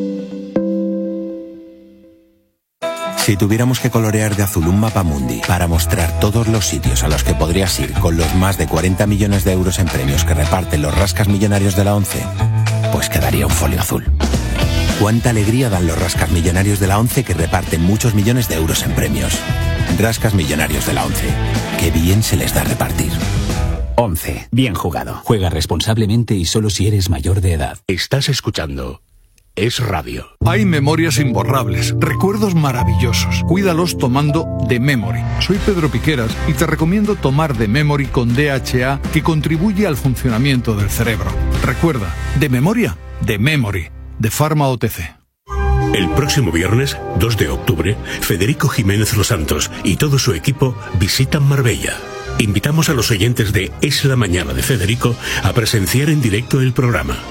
Si tuviéramos que colorear de azul un mapamundi para mostrar todos los sitios a los que podrías ir con los más de cuarenta millones de euros en premios que reparten los rascas millonarios de la once, pues quedaría un folio azul. Cuánta alegría dan los rascas millonarios de la once que reparten muchos millones de euros en premios. Rascas millonarios de la once. Qué bien se les da repartir. once. Bien jugado. Juega responsablemente y solo si eres mayor de edad. Estás escuchando Es Radio. Hay memorias imborrables, recuerdos maravillosos. Cuídalos tomando The Memory. Soy Pedro Piqueras y te recomiendo tomar The Memory con D H A, que contribuye al funcionamiento del cerebro. Recuerda, de memoria, The Memory, de Pharma O T C. El próximo viernes, dos de octubre, Federico Jiménez Los Santos y todo su equipo visitan Marbella. Invitamos a los oyentes de Es la Mañana de Federico a presenciar en directo el programa.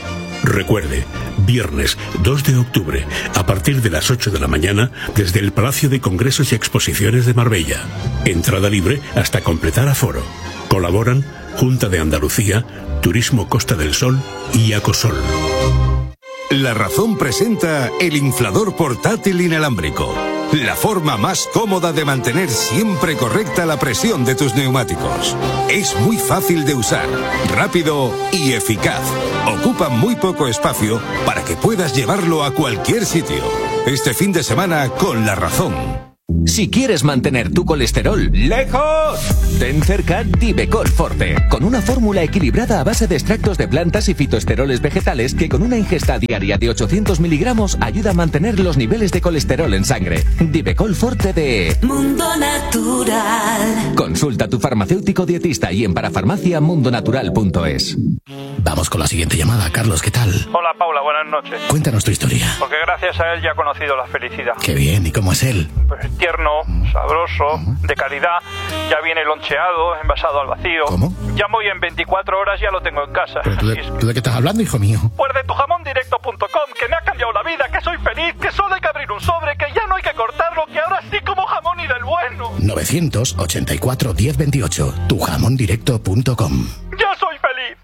Recuerde, viernes dos de octubre, a partir de las ocho de la mañana, desde el Palacio de Congresos y Exposiciones de Marbella. Entrada libre hasta completar aforo. Colaboran Junta de Andalucía, Turismo Costa del Sol y Acosol. La Razón presenta el inflador portátil inalámbrico. La forma más cómoda de mantener siempre correcta la presión de tus neumáticos. Es muy fácil de usar, rápido y eficaz. Ocupa muy poco espacio para que puedas llevarlo a cualquier sitio. Este fin de semana con La Razón. Si quieres mantener tu colesterol lejos, ten cerca Divecol Forte, con una fórmula equilibrada a base de extractos de plantas y fitoesteroles vegetales que con una ingesta diaria de ochocientos miligramos ayuda a mantener los niveles de colesterol en sangre. Divecol Forte de Mundo Natural. Consulta a tu farmacéutico dietista y en parafarmacia mundonatural punto es. Vamos con la siguiente llamada. Carlos, ¿qué tal? Hola Paula, buenas noches. Cuéntanos tu historia. Porque gracias a él ya he conocido la felicidad. Qué bien, ¿y cómo es él? Pues tierno, sabroso, de calidad, ya viene loncheado, envasado al vacío. ¿Cómo? Llamo y en veinticuatro horas ya lo tengo en casa. ¿Pero tú de, es... ¿tú de qué estás hablando, hijo mío? Pues de tu jamón directo punto com, que me ha cambiado la vida, que soy feliz, que solo hay que abrir un sobre, que ya no hay que cortarlo, que ahora sí como jamón y del bueno. novecientos ochenta y cuatro diez veintiocho, tu jamón directo punto com. ¡Ya soy feliz!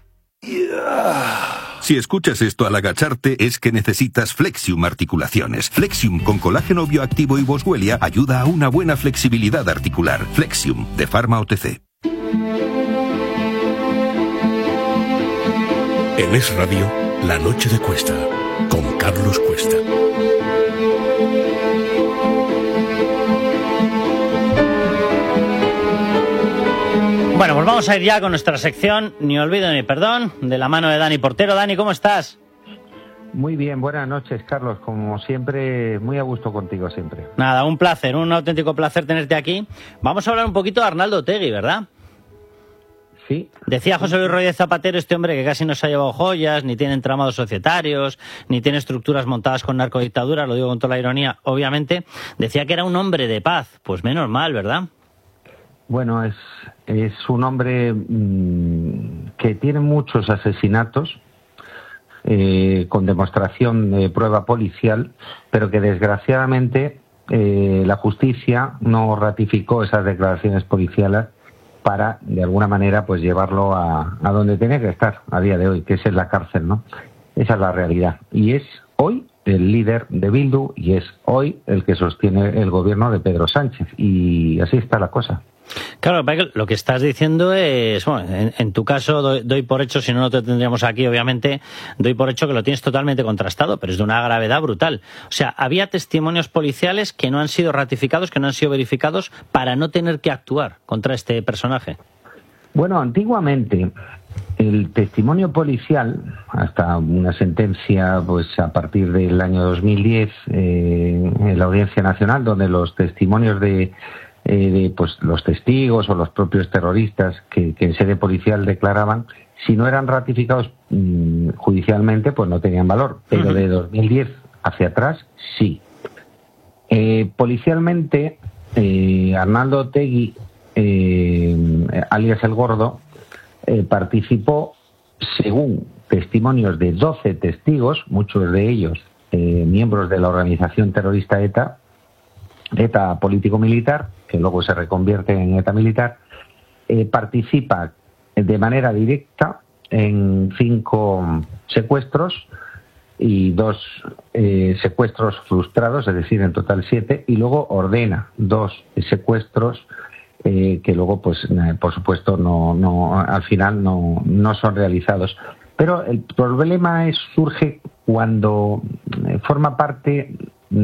Si escuchas esto al agacharte es que necesitas Flexium Articulaciones. Flexium con colágeno bioactivo y boswellia ayuda a una buena flexibilidad articular. Flexium, de Pharma O T C. En Es Radio, La Noche de Cuesta, con Carlos Cuesta. Bueno, pues vamos a ir ya con nuestra sección Ni olvido ni perdón, de la mano de Dani Portero. Dani, ¿cómo estás? Muy bien, buenas noches, Carlos. Como siempre, muy a gusto contigo siempre. Nada, un placer, un auténtico placer tenerte aquí. Vamos a hablar un poquito de Arnaldo Otegi, ¿verdad? Sí. Decía José Luis Rodríguez Zapatero, este hombre que casi no se ha llevado joyas, ni tiene entramados societarios, ni tiene estructuras montadas con narcodictaduras, lo digo con toda la ironía, obviamente. Decía que era un hombre de paz. Pues menos mal, ¿verdad? Bueno, es, es un hombre mmm, que tiene muchos asesinatos eh, con demostración de prueba policial, pero que desgraciadamente eh, la justicia no ratificó esas declaraciones policiales para, de alguna manera, pues llevarlo a, a donde tenía que estar a día de hoy, que es en la cárcel, ¿no? Esa es la realidad. Y es hoy el líder de Bildu y es hoy el que sostiene el gobierno de Pedro Sánchez. Y así está la cosa. Claro, lo que estás diciendo es, bueno, en, en tu caso doy, doy por hecho, si no, no te tendríamos aquí, obviamente, doy por hecho que lo tienes totalmente contrastado, pero es de una gravedad brutal. O sea, había testimonios policiales que no han sido ratificados, que no han sido verificados, para no tener que actuar contra este personaje. Bueno, antiguamente el testimonio policial, hasta una sentencia pues a partir del año dos mil diez eh, en la Audiencia Nacional, donde los testimonios de Eh, de pues los testigos o los propios terroristas que, que en sede policial declaraban, si no eran ratificados mmm, judicialmente, pues no tenían valor. Pero uh-huh. de dos mil diez hacia atrás, sí. Eh, policialmente, eh, Arnaldo Otegi, eh, alias El Gordo, eh, participó, según testimonios de doce testigos, muchos de ellos eh, miembros de la organización terrorista ETA, ETA político-militar, que luego se reconvierte en ETA militar, eh, participa de manera directa en cinco secuestros y dos eh, secuestros frustrados, es decir, en total siete, y luego ordena dos secuestros eh, que luego, pues, eh, por supuesto, no, no, al final no, no son realizados. Pero el problema es, surge cuando eh, forma parte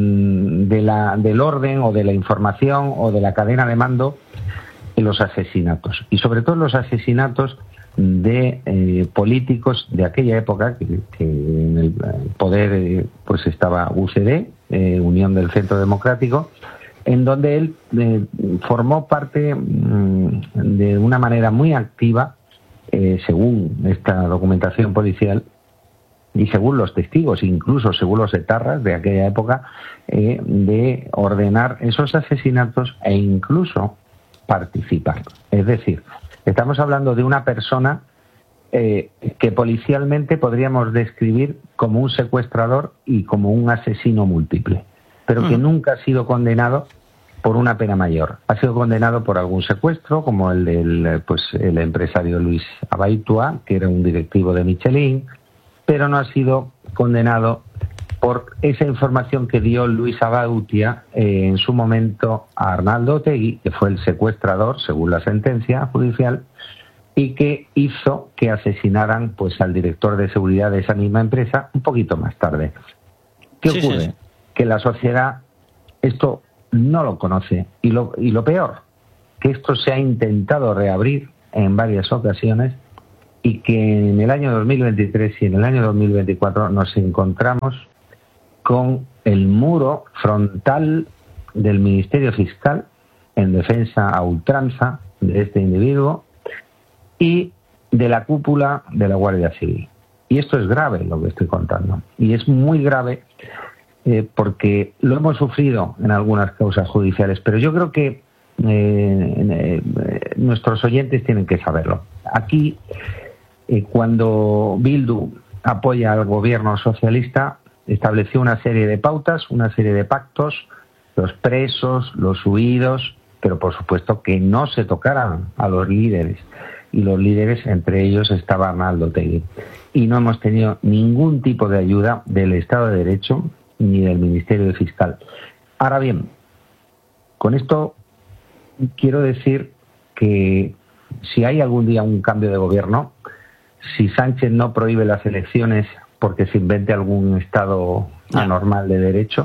de la, del orden o de la información o de la cadena de mando en los asesinatos. Y sobre todo los asesinatos de eh, políticos de aquella época, que, que en el poder eh, pues estaba U C D, eh, Unión del Centro Democrático, en donde él eh, formó parte mm, de una manera muy activa, eh, según esta documentación policial, y según los testigos, incluso según los etarras de aquella época, eh, de ordenar esos asesinatos e incluso participar. Es decir, estamos hablando de una persona eh, que policialmente podríamos describir como un secuestrador y como un asesino múltiple, pero que mm. nunca ha sido condenado por una pena mayor. Ha sido condenado por algún secuestro, como el del pues, el empresario Luis Abaitua, que era un directivo de Michelin, pero no ha sido condenado por esa información que dio Luis Abaitua eh, en su momento a Arnaldo Otegi, que fue el secuestrador, según la sentencia judicial, y que hizo que asesinaran pues al director de seguridad de esa misma empresa un poquito más tarde. ¿Qué sí, ocurre? Sí, sí. Que la sociedad esto no lo conoce, y lo, y lo peor, que esto se ha intentado reabrir en varias ocasiones y que en el año dos mil veintitrés y en el año dos mil veinticuatro nos encontramos con el muro frontal del Ministerio Fiscal en defensa a ultranza de este individuo y de la cúpula de la Guardia Civil. Y esto es grave lo que estoy contando. Y es muy grave eh, porque lo hemos sufrido en algunas causas judiciales, pero yo creo que eh, eh, nuestros oyentes tienen que saberlo. Aquí, eh, cuando Bildu apoya al gobierno socialista, estableció una serie de pautas, una serie de pactos, los presos, los huidos, pero por supuesto que no se tocaran a los líderes. Y los líderes, entre ellos estaba Arnaldo Otegi. Y no hemos tenido ningún tipo de ayuda del Estado de Derecho ni del Ministerio Fiscal. Ahora bien, con esto quiero decir que si hay algún día un cambio de gobierno, si Sánchez no prohíbe las elecciones porque se invente algún Estado anormal de derecho,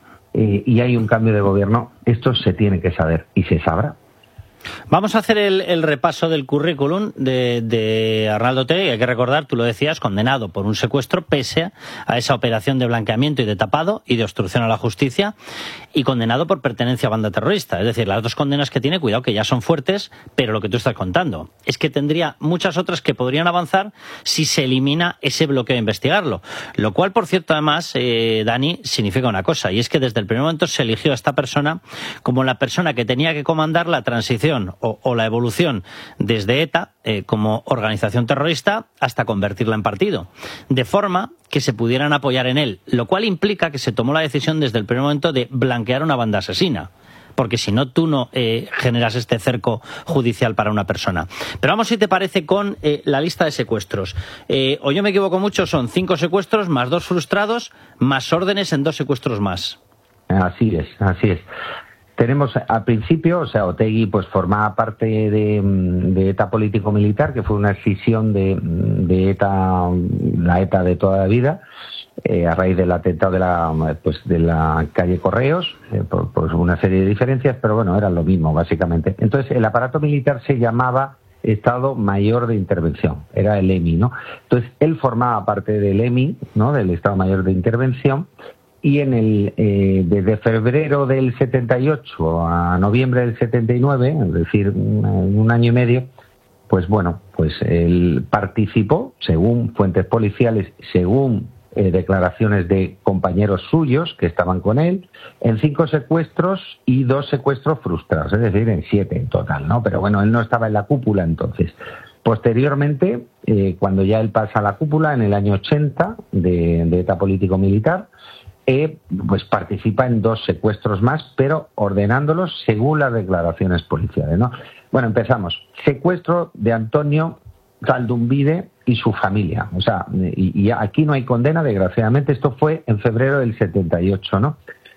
eh, y hay un cambio de gobierno, esto se tiene que saber y se sabrá. Vamos a hacer el, el repaso del currículum de, de Arnaldo Otegi. Hay que recordar, tú lo decías, condenado por un secuestro pese a esa operación de blanqueamiento y de tapado y de obstrucción a la justicia, y condenado por pertenencia a banda terrorista. Es decir, las dos condenas que tiene, cuidado que ya son fuertes, pero lo que tú estás contando es que tendría muchas otras que podrían avanzar si se elimina ese bloqueo a investigarlo. Lo cual, por cierto, además, eh, Dani, significa una cosa, y es que desde el primer momento se eligió a esta persona como la persona que tenía que comandar la transición O, o la evolución desde ETA eh, como organización terrorista hasta convertirla en partido, de forma que se pudieran apoyar en él, lo cual implica que se tomó la decisión desde el primer momento de blanquear una banda asesina, porque si no, tú no eh, generas este cerco judicial para una persona. Pero vamos, si te parece, con eh, la lista de secuestros. Eh, o yo me equivoco mucho, son cinco secuestros más dos frustrados, más órdenes en dos secuestros más. Así es, así es. Tenemos al principio, o sea, Otegi pues formaba parte de, de ETA político-militar, que fue una escisión de, de ETA, la ETA de toda la vida, eh, a raíz del atentado de la, pues, de la calle Correos, eh, por, por una serie de diferencias, pero bueno, eran lo mismo, básicamente. Entonces, el aparato militar se llamaba Estado Mayor de Intervención, era el E M I, ¿no? Entonces, él formaba parte del E M I, ¿no?, del Estado Mayor de Intervención. Y en el eh, desde febrero del setenta y ocho a noviembre del setenta y nueve, es decir, un, un año y medio, pues bueno, pues él participó, según fuentes policiales, según eh, declaraciones de compañeros suyos que estaban con él, en cinco secuestros y dos secuestros frustrados, es decir, en siete en total, ¿no? Pero bueno, él no estaba en la cúpula entonces. Posteriormente, eh, cuando ya él pasa a la cúpula, en el año ochenta, de, de ETA político-militar, Eh, pues participa en dos secuestros más, pero ordenándolos según las declaraciones policiales, ¿no? Bueno, empezamos. Secuestro de Antonio Zaldumbide y su familia. O sea, y, y aquí no hay condena, desgraciadamente. Esto fue en febrero del setenta y ocho, ¿no?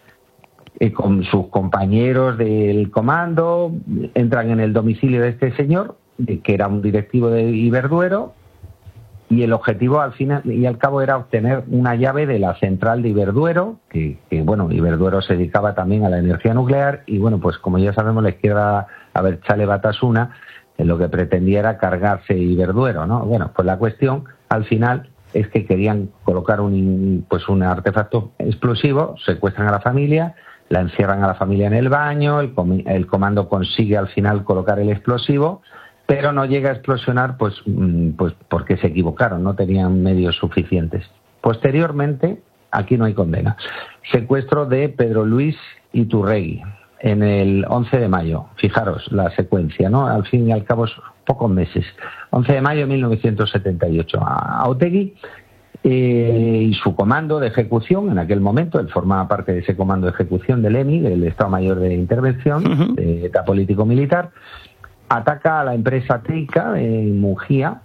Eh, con sus compañeros del comando, entran en el domicilio de este señor, que era un directivo de Iberduero, y el objetivo al fin y al cabo era obtener una llave de la central de Iberduero, que, que bueno, Iberduero se dedicaba también a la energía nuclear, y bueno, pues como ya sabemos, la izquierda Abertzale Batasuna eh, lo que pretendía era cargarse Iberduero, ¿no? Bueno, pues la cuestión al final es que querían colocar un pues un artefacto explosivo, secuestran a la familia, la encierran a la familia en el baño, el, com el comando consigue al final colocar el explosivo, pero no llega a explosionar pues, pues porque se equivocaron, no tenían medios suficientes. Posteriormente, aquí no hay condena. Secuestro de Pedro Luis Iturregui en el once de mayo. Fijaros la secuencia, ¿no? Al fin y al cabo es pocos meses, once de mayo de mil novecientos setenta y ocho. A Otegi eh, y su comando de ejecución, en aquel momento, él formaba parte de ese comando de ejecución del E M I, del Estado Mayor de Intervención, uh-huh. de ETA político-militar, ataca a la empresa Teica en Mungía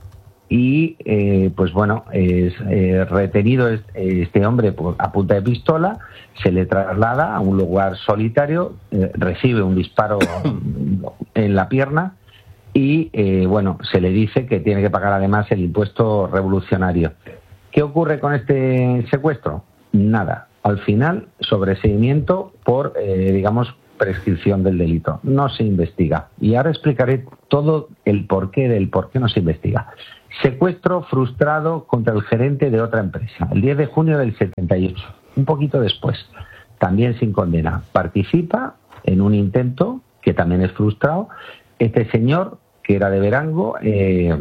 y, eh, pues bueno, es eh, retenido este, este hombre a punta de pistola, se le traslada a un lugar solitario, eh, recibe un disparo en la pierna y, eh, bueno, se le dice que tiene que pagar además el impuesto revolucionario. ¿Qué ocurre con este secuestro? Nada. Al final, sobreseimiento por, eh, digamos, prescripción del delito. No se investiga. Y ahora explicaré todo el porqué del por qué no se investiga. Secuestro frustrado contra el gerente de otra empresa, el diez de junio del setenta y ocho, un poquito después, también sin condena. Participa en un intento que también es frustrado. Este señor, que era de Verango, eh,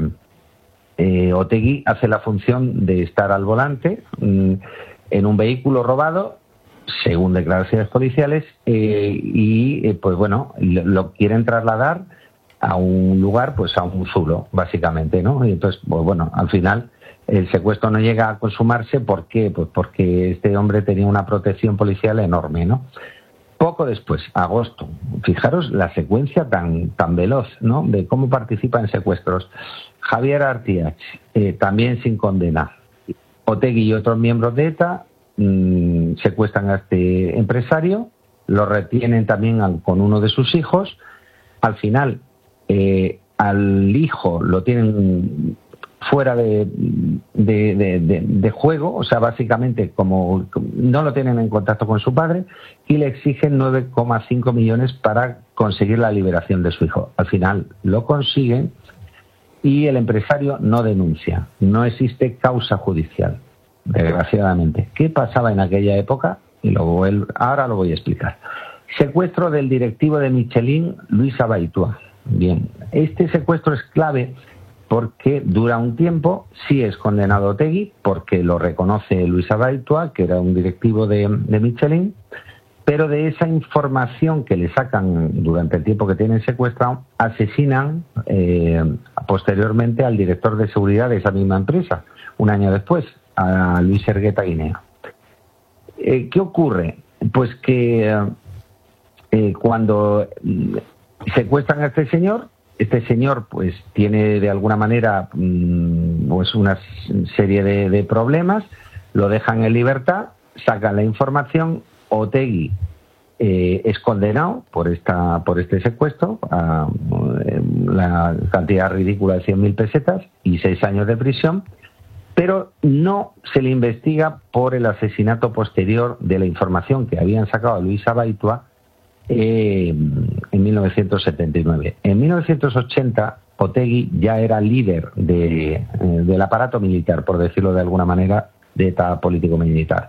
eh, Otegi hace la función de estar al volante mmm, en un vehículo robado, según declaraciones policiales, eh, y eh, pues bueno, lo, lo quieren trasladar a un lugar, pues a un zulo, básicamente, ¿no? Y entonces, pues bueno, al final el secuestro no llega a consumarse. ¿Por qué? Pues porque este hombre tenía una protección policial enorme, ¿no? Poco después, agosto, fijaros la secuencia tan tan veloz, ¿no?, de cómo participa en secuestros. Javier Artiach, eh, también sin condena. Otegi y otros miembros de ETA mmm, secuestran a este empresario, lo retienen también al, con uno de sus hijos. Al final, eh, al hijo lo tienen fuera de, de, de, de, de juego, o sea, básicamente como no lo tienen en contacto con su padre, y le exigen nueve coma cinco millones para conseguir la liberación de su hijo. Al final lo consiguen y el empresario no denuncia. No existe causa judicial, desgraciadamente. ¿Qué pasaba en aquella época? Y luego él, ahora lo voy a explicar. Secuestro del directivo de Michelin, Luis Abaitua. Bien, este secuestro es clave porque dura un tiempo. Sí es condenado Otegi, porque lo reconoce Luis Abaitua, que era un directivo de, de Michelin, pero de esa información que le sacan durante el tiempo que tienen secuestrado, asesinan eh, posteriormente al director de seguridad de esa misma empresa, un año después, a Luis Ergueta Guinea. Eh, ¿Qué ocurre? Pues que eh, cuando secuestran a este señor, este señor pues tiene de alguna manera mmm, pues una serie de, de problemas, lo dejan en libertad, sacan la información. Otegi eh, es condenado por esta por este secuestro a eh, la cantidad ridícula de cien mil pesetas y seis años de prisión, pero no se le investiga por el asesinato posterior de la información que habían sacado a Luis Abaitua eh, en mil novecientos setenta y nueve. En mil novecientos ochenta, Otegi ya era líder de, eh, del aparato militar, por decirlo de alguna manera, de ETA político-militar.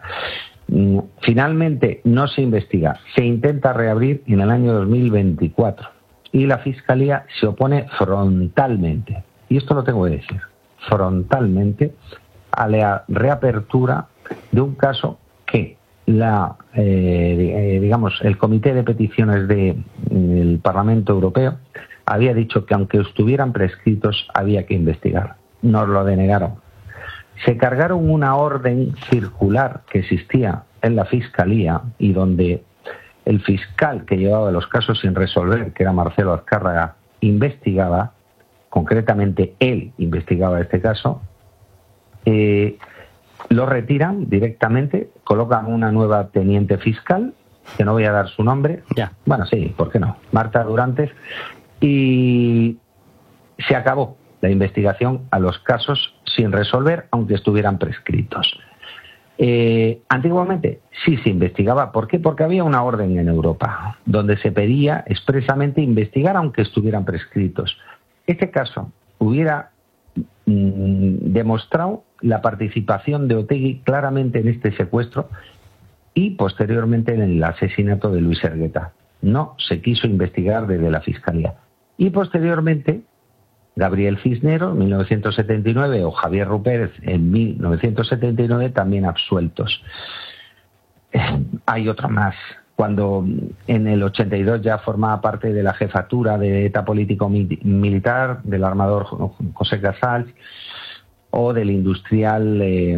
Finalmente no se investiga, se intenta reabrir en el año dos mil veinticuatro y la Fiscalía se opone frontalmente, y esto lo tengo que decir, frontalmente a la reapertura de un caso que la eh, digamos el Comité de Peticiones del Parlamento Europeo había dicho que aunque estuvieran prescritos había que investigar. Nos lo denegaron. Se cargaron una orden circular que existía en la Fiscalía y donde el fiscal que llevaba los casos sin resolver, que era Marcelo Azcárraga, investigaba, concretamente él investigaba este caso, eh, lo retiran directamente, colocan una nueva teniente fiscal, que no voy a dar su nombre, ya. Bueno, sí, ¿por qué no? Marta Durantes, y se acabó la investigación a los casos sin resolver, aunque estuvieran prescritos. Eh, antiguamente sí se investigaba. ¿Por qué? Porque había una orden en Europa donde se pedía expresamente investigar aunque estuvieran prescritos. Este caso hubiera mmm, demostrado la participación de Otegi claramente en este secuestro y posteriormente en el asesinato de Luis Ergueta. No se quiso investigar desde la Fiscalía. Y posteriormente Gabriel Cisneros, en mil novecientos setenta y nueve, o Javier Rupérez, en mil novecientos setenta y nueve, también absueltos. Eh, hay otro más. cuando en el ochenta y dos ya formaba parte de la jefatura de ETA político-militar, del armador José Casals, o del industrial eh,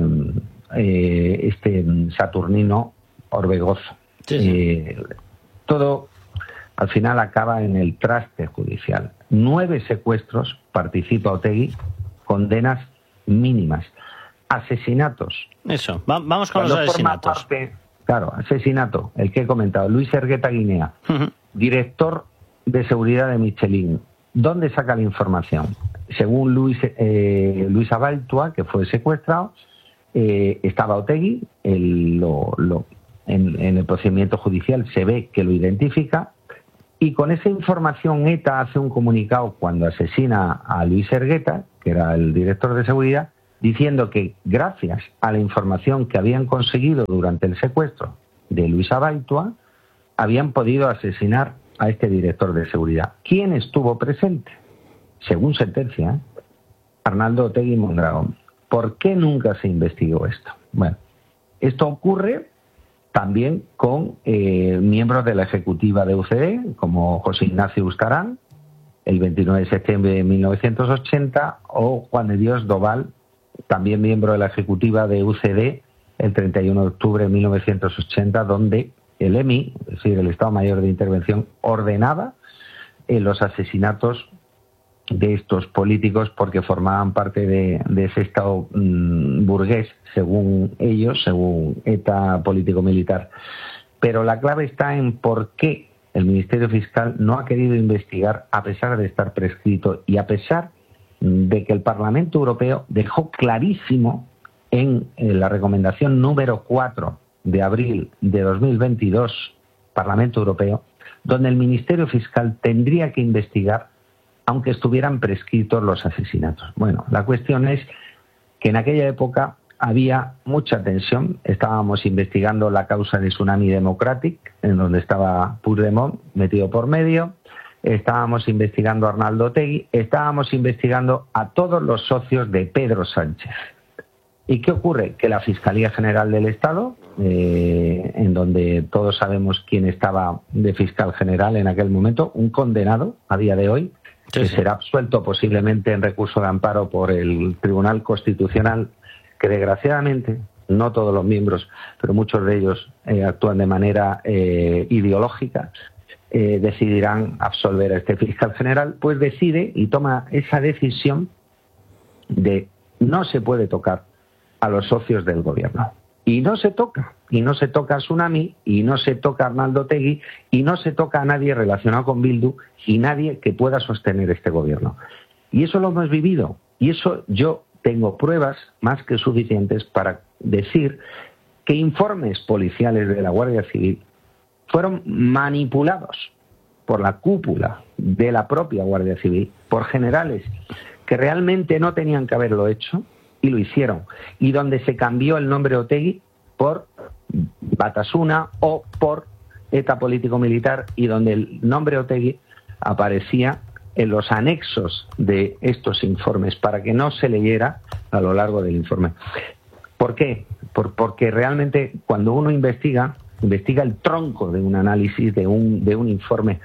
eh, este Saturnino Orbegozo. Sí, sí. Eh, todo al final acaba en el traste judicial. Nueve secuestros, participa Otegi, condenas mínimas. Asesinatos. Eso, Va vamos con Cuando los asesinatos. Parte, claro, asesinato, el que he comentado, Luis Ergueta Guinea, uh-huh. director de seguridad de Michelin. ¿Dónde saca la información? Según Luis, eh, Luis Abaltua, que fue secuestrado, eh, estaba Otegi, el, lo, lo, en, en el procedimiento judicial se ve que lo identifica, y con esa información ETA hace un comunicado cuando asesina a Luis Ergueta, que era el director de seguridad, diciendo que gracias a la información que habían conseguido durante el secuestro de Luis Abaltua, habían podido asesinar a este director de seguridad. ¿Quién estuvo presente? Según sentencia, Arnaldo Otegi Mondragón. ¿Por qué nunca se investigó esto? Bueno, esto ocurre también con eh, miembros de la ejecutiva de U C D, como José Ignacio Ustarán, el veintinueve de septiembre de mil novecientos ochenta, o Juan de Dios Doval, también miembro de la ejecutiva de U C D, el treinta y uno de octubre de mil novecientos ochenta, donde el E M I, es decir, el Estado Mayor de Intervención, ordenaba eh, los asesinatos de estos políticos porque formaban parte de, de ese Estado mmm, burgués, según ellos, según ETA político-militar. Pero la clave está en por qué el Ministerio Fiscal no ha querido investigar a pesar de estar prescrito y a pesar de que el Parlamento Europeo dejó clarísimo en, en la recomendación número cuatro de abril de dos mil veintidós, Parlamento Europeo, donde el Ministerio Fiscal tendría que investigar aunque estuvieran prescritos los asesinatos. Bueno, la cuestión es que en aquella época había mucha tensión. Estábamos investigando la causa de Tsunami Democratic, en donde estaba Puigdemont metido por medio. Estábamos investigando a Arnaldo Otegi. Estábamos investigando a todos los socios de Pedro Sánchez. ¿Y qué ocurre? Que la Fiscalía General del Estado, eh, en donde todos sabemos quién estaba de fiscal general en aquel momento, un condenado a día de hoy, sí, que sí. será absuelto posiblemente en recurso de amparo por el Tribunal Constitucional, que desgraciadamente, no todos los miembros, pero muchos de ellos eh, actúan de manera eh, ideológica, eh, decidirán absolver a este fiscal general, pues decide y toma esa decisión de no se puede tocar a los socios del gobierno. Y no se toca, y no se toca a Tsunami, y no se toca a Arnaldo Otegi, y no se toca a nadie relacionado con Bildu, y nadie que pueda sostener este gobierno. Y eso lo hemos vivido, y eso yo tengo pruebas más que suficientes para decir que informes policiales de la Guardia Civil fueron manipulados por la cúpula de la propia Guardia Civil, por generales que realmente no tenían que haberlo hecho, y lo hicieron, y donde se cambió el nombre Otegi por Batasuna o por ETA político-militar, y donde el nombre Otegi aparecía en los anexos de estos informes para que no se leyera a lo largo del informe. ¿Por qué? Por, porque realmente cuando uno investiga, investiga el tronco de un análisis, de un, de un informe.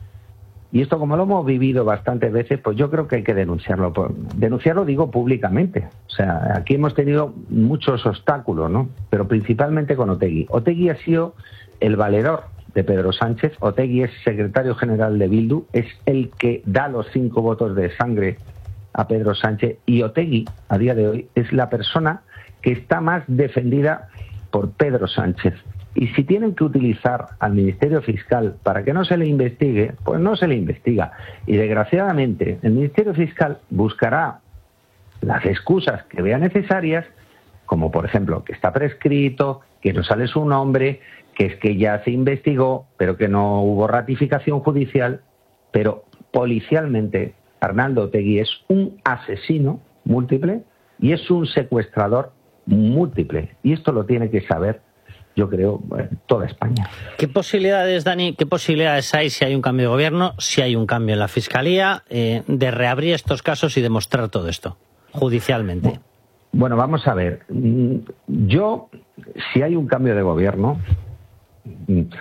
Y esto, como lo hemos vivido bastantes veces, pues yo creo que hay que denunciarlo. Denunciarlo, digo, públicamente. O sea, aquí hemos tenido muchos obstáculos, ¿no? Pero principalmente con Otegi. Otegi ha sido el valedor de Pedro Sánchez. Otegi es secretario general de Bildu, es el que da los cinco votos de sangre a Pedro Sánchez. Y Otegi, a día de hoy, es la persona que está más defendida por Pedro Sánchez. Y si tienen que utilizar al Ministerio Fiscal para que no se le investigue, pues no se le investiga. Y desgraciadamente el Ministerio Fiscal buscará las excusas que vea necesarias, como por ejemplo que está prescrito, que no sale su nombre, que es que ya se investigó, pero que no hubo ratificación judicial. Pero policialmente Arnaldo Otegi es un asesino múltiple y es un secuestrador múltiple. Y esto lo tiene que saber, yo creo, toda España. ¿Qué posibilidades, Dani, qué posibilidades hay si hay un cambio de gobierno, si hay un cambio en la Fiscalía, eh, de reabrir estos casos y demostrar todo esto judicialmente? Bueno, vamos a ver. Yo, si hay un cambio de gobierno,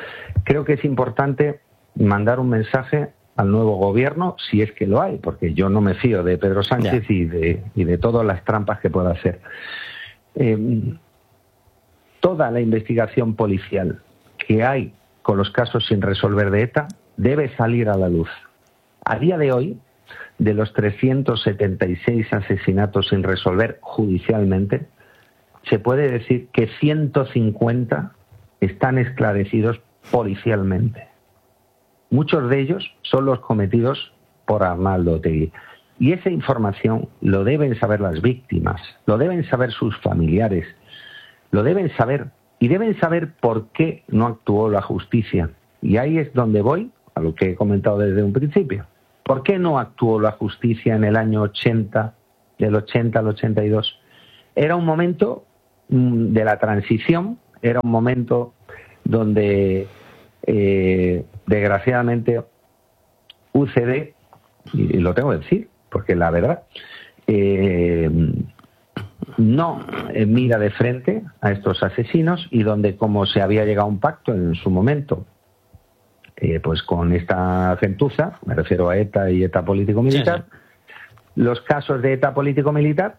creo que es importante mandar un mensaje al nuevo gobierno, si es que lo hay, porque yo no me fío de Pedro Sánchez y de, y de todas las trampas que pueda hacer. Eh, toda la investigación policial que hay con los casos sin resolver de ETA debe salir a la luz. A día de hoy, de los trescientos setenta y seis asesinatos sin resolver judicialmente, se puede decir que ciento cincuenta están esclarecidos policialmente. Muchos de ellos son los cometidos por Arnaldo Otegi. Y esa información lo deben saber las víctimas, lo deben saber sus familiares, lo deben saber y deben saber por qué no actuó la justicia. Y ahí es donde voy a lo que he comentado desde un principio. ¿Por qué no actuó la justicia en el año ochenta, del ochenta al ochenta y dos? Era un momento mmm, de la transición, era un momento donde, eh, desgraciadamente, U C D, y lo tengo que decir, porque la verdad, eh, no mira de frente a estos asesinos y donde, como se había llegado a un pacto en su momento, Eh, pues con esta gentuza, me refiero a ETA y ETA político-militar, sí, sí. Los casos de ETA político-militar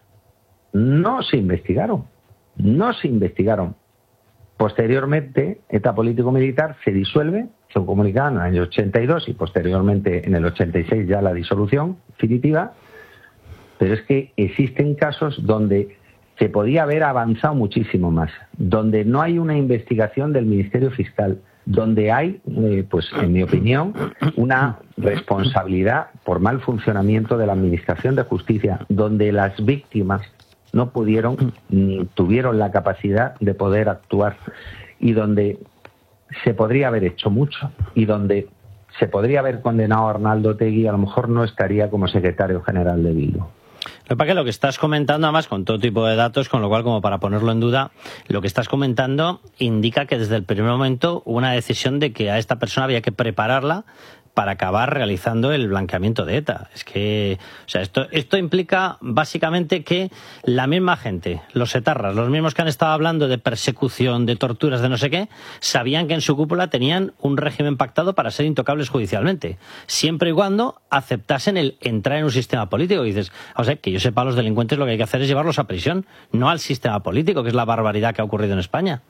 no se investigaron, no se investigaron. Posteriormente, ETA político-militar se disuelve, se comunicaba en el año ochenta y dos y posteriormente en el ochenta y seis ya la disolución definitiva, pero es que existen casos donde se podía haber avanzado muchísimo más, donde no hay una investigación del Ministerio Fiscal, donde hay, eh, pues en mi opinión, una responsabilidad por mal funcionamiento de la Administración de Justicia, donde las víctimas no pudieron ni tuvieron la capacidad de poder actuar y donde se podría haber hecho mucho y donde se podría haber condenado a Arnaldo Otegi, a lo mejor no estaría como secretario general de Bildu. Lo que pasa es que lo que estás comentando, además, con todo tipo de datos, con lo cual, como para ponerlo en duda, lo que estás comentando indica que desde el primer momento hubo una decisión de que a esta persona había que prepararla para acabar realizando el blanqueamiento de ETA. Es que, o sea, esto, esto implica básicamente que la misma gente, los etarras, los mismos que han estado hablando de persecución, de torturas, de no sé qué, sabían que en su cúpula tenían un régimen pactado para ser intocables judicialmente, siempre y cuando aceptasen el entrar en un sistema político. Y dices, o sea, que yo sepa, a los delincuentes lo que hay que hacer es llevarlos a prisión, no al sistema político, que es la barbaridad que ha ocurrido en España.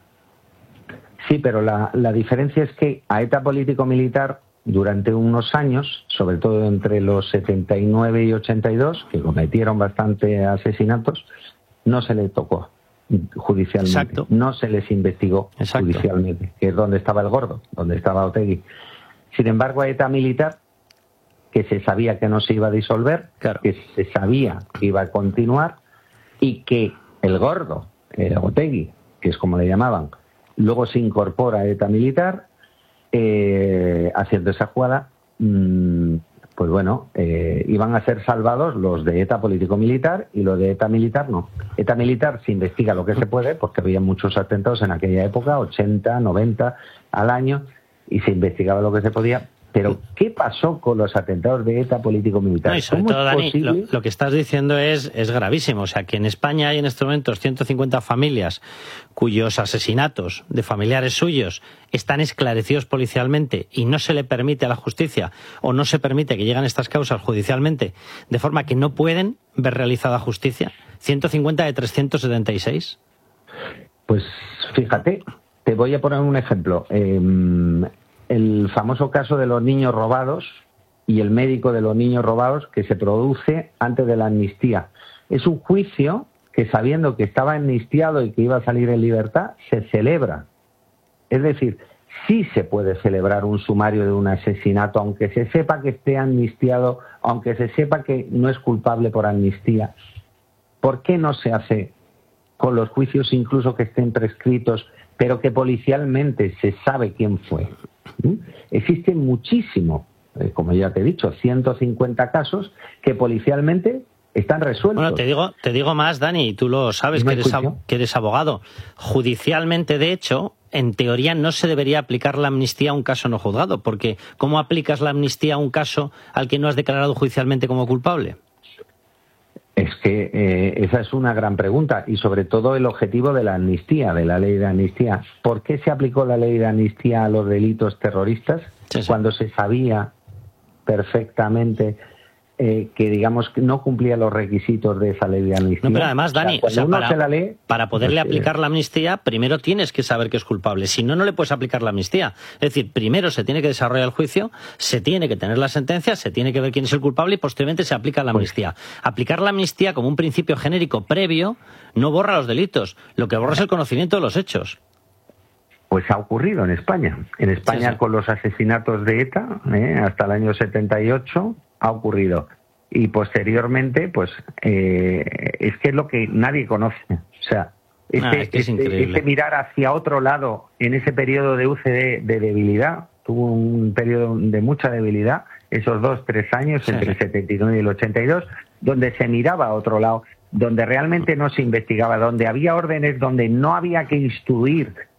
Sí, pero la, la diferencia es que a ETA político-militar, durante unos años, sobre todo entre los setenta y nueve y ochenta y dos, que cometieron bastante asesinatos, no se les tocó judicialmente. Exacto. No se les investigó Exacto. judicialmente, que es donde estaba el gordo, donde estaba Otegi. Sin embargo, a ETA militar, que se sabía que no se iba a disolver, claro. que se sabía que iba a continuar, y que el gordo, eh, Otegi, que es como le llamaban, luego se incorpora a ETA militar, Eh, haciendo esa jugada, mmm, pues bueno, eh, iban a ser salvados los de ETA político-militar y los de ETA militar no. ETA militar se investiga lo que se puede, porque había muchos atentados en aquella época, ochenta, noventa al año, y se investigaba lo que se podía. Pero, ¿qué pasó con los atentados de ETA político-militar? No, y sobre todo, Dani, lo, lo que estás diciendo es, es gravísimo. O sea, que en España hay en estos momentos ciento cincuenta familias cuyos asesinatos de familiares suyos están esclarecidos policialmente y no se le permite a la justicia o no se permite que lleguen estas causas judicialmente, de forma que no pueden ver realizada justicia. ciento cincuenta de trescientos setenta y seis. Pues fíjate, te voy a poner un ejemplo. Eh, el famoso caso de los niños robados y el médico de los niños robados, que se produce antes de la amnistía. Es un juicio que, sabiendo que estaba amnistiado y que iba a salir en libertad, se celebra. Es decir, sí se puede celebrar un sumario de un asesinato, aunque se sepa que esté amnistiado, aunque se sepa que no es culpable por amnistía. ¿Por qué no se hace con los juicios incluso que estén prescritos, pero que policialmente se sabe quién fue? ¿Mm? Existen muchísimo, eh, como ya te he dicho, ciento cincuenta casos que policialmente están resueltos. Bueno, te digo, te digo más, Dani, y tú lo sabes, que eres, ab- que eres abogado. Judicialmente, de hecho, en teoría no se debería aplicar la amnistía a un caso no juzgado, porque ¿cómo aplicas la amnistía a un caso al que no has declarado judicialmente como culpable? Es que eh, esa es una gran pregunta y sobre todo el objetivo de la amnistía, de la ley de amnistía. ¿Por qué se aplicó la ley de amnistía a los delitos terroristas sí, sí. cuando se sabía perfectamente eh, que, digamos, que no cumplía los requisitos de esa ley de amnistía? No, pero además, Dani, o sea, o sea, para, la lee, para poderle pues, aplicar la amnistía, primero tienes que saber que es culpable. Si no, no le puedes aplicar la amnistía. Es decir, primero se tiene que desarrollar el juicio, se tiene que tener la sentencia, se tiene que ver quién es el culpable y posteriormente se aplica la amnistía. Pues, aplicar la amnistía como un principio genérico previo no borra los delitos. Lo que borra es el conocimiento de los hechos. Pues ha ocurrido en España. En España, sí, sí. con los asesinatos de ETA, ¿eh? hasta el año setenta y ocho, ha ocurrido. Y posteriormente, pues, eh, es que es lo que nadie conoce. O sea, este, ah, es que es este, este mirar hacia otro lado en ese periodo de U C D de debilidad, tuvo un periodo de mucha debilidad, esos dos, tres años, sí. entre el setenta y nueve y el ochenta y dos, donde se miraba a otro lado, donde realmente no se investigaba, donde había órdenes, donde no había que instruir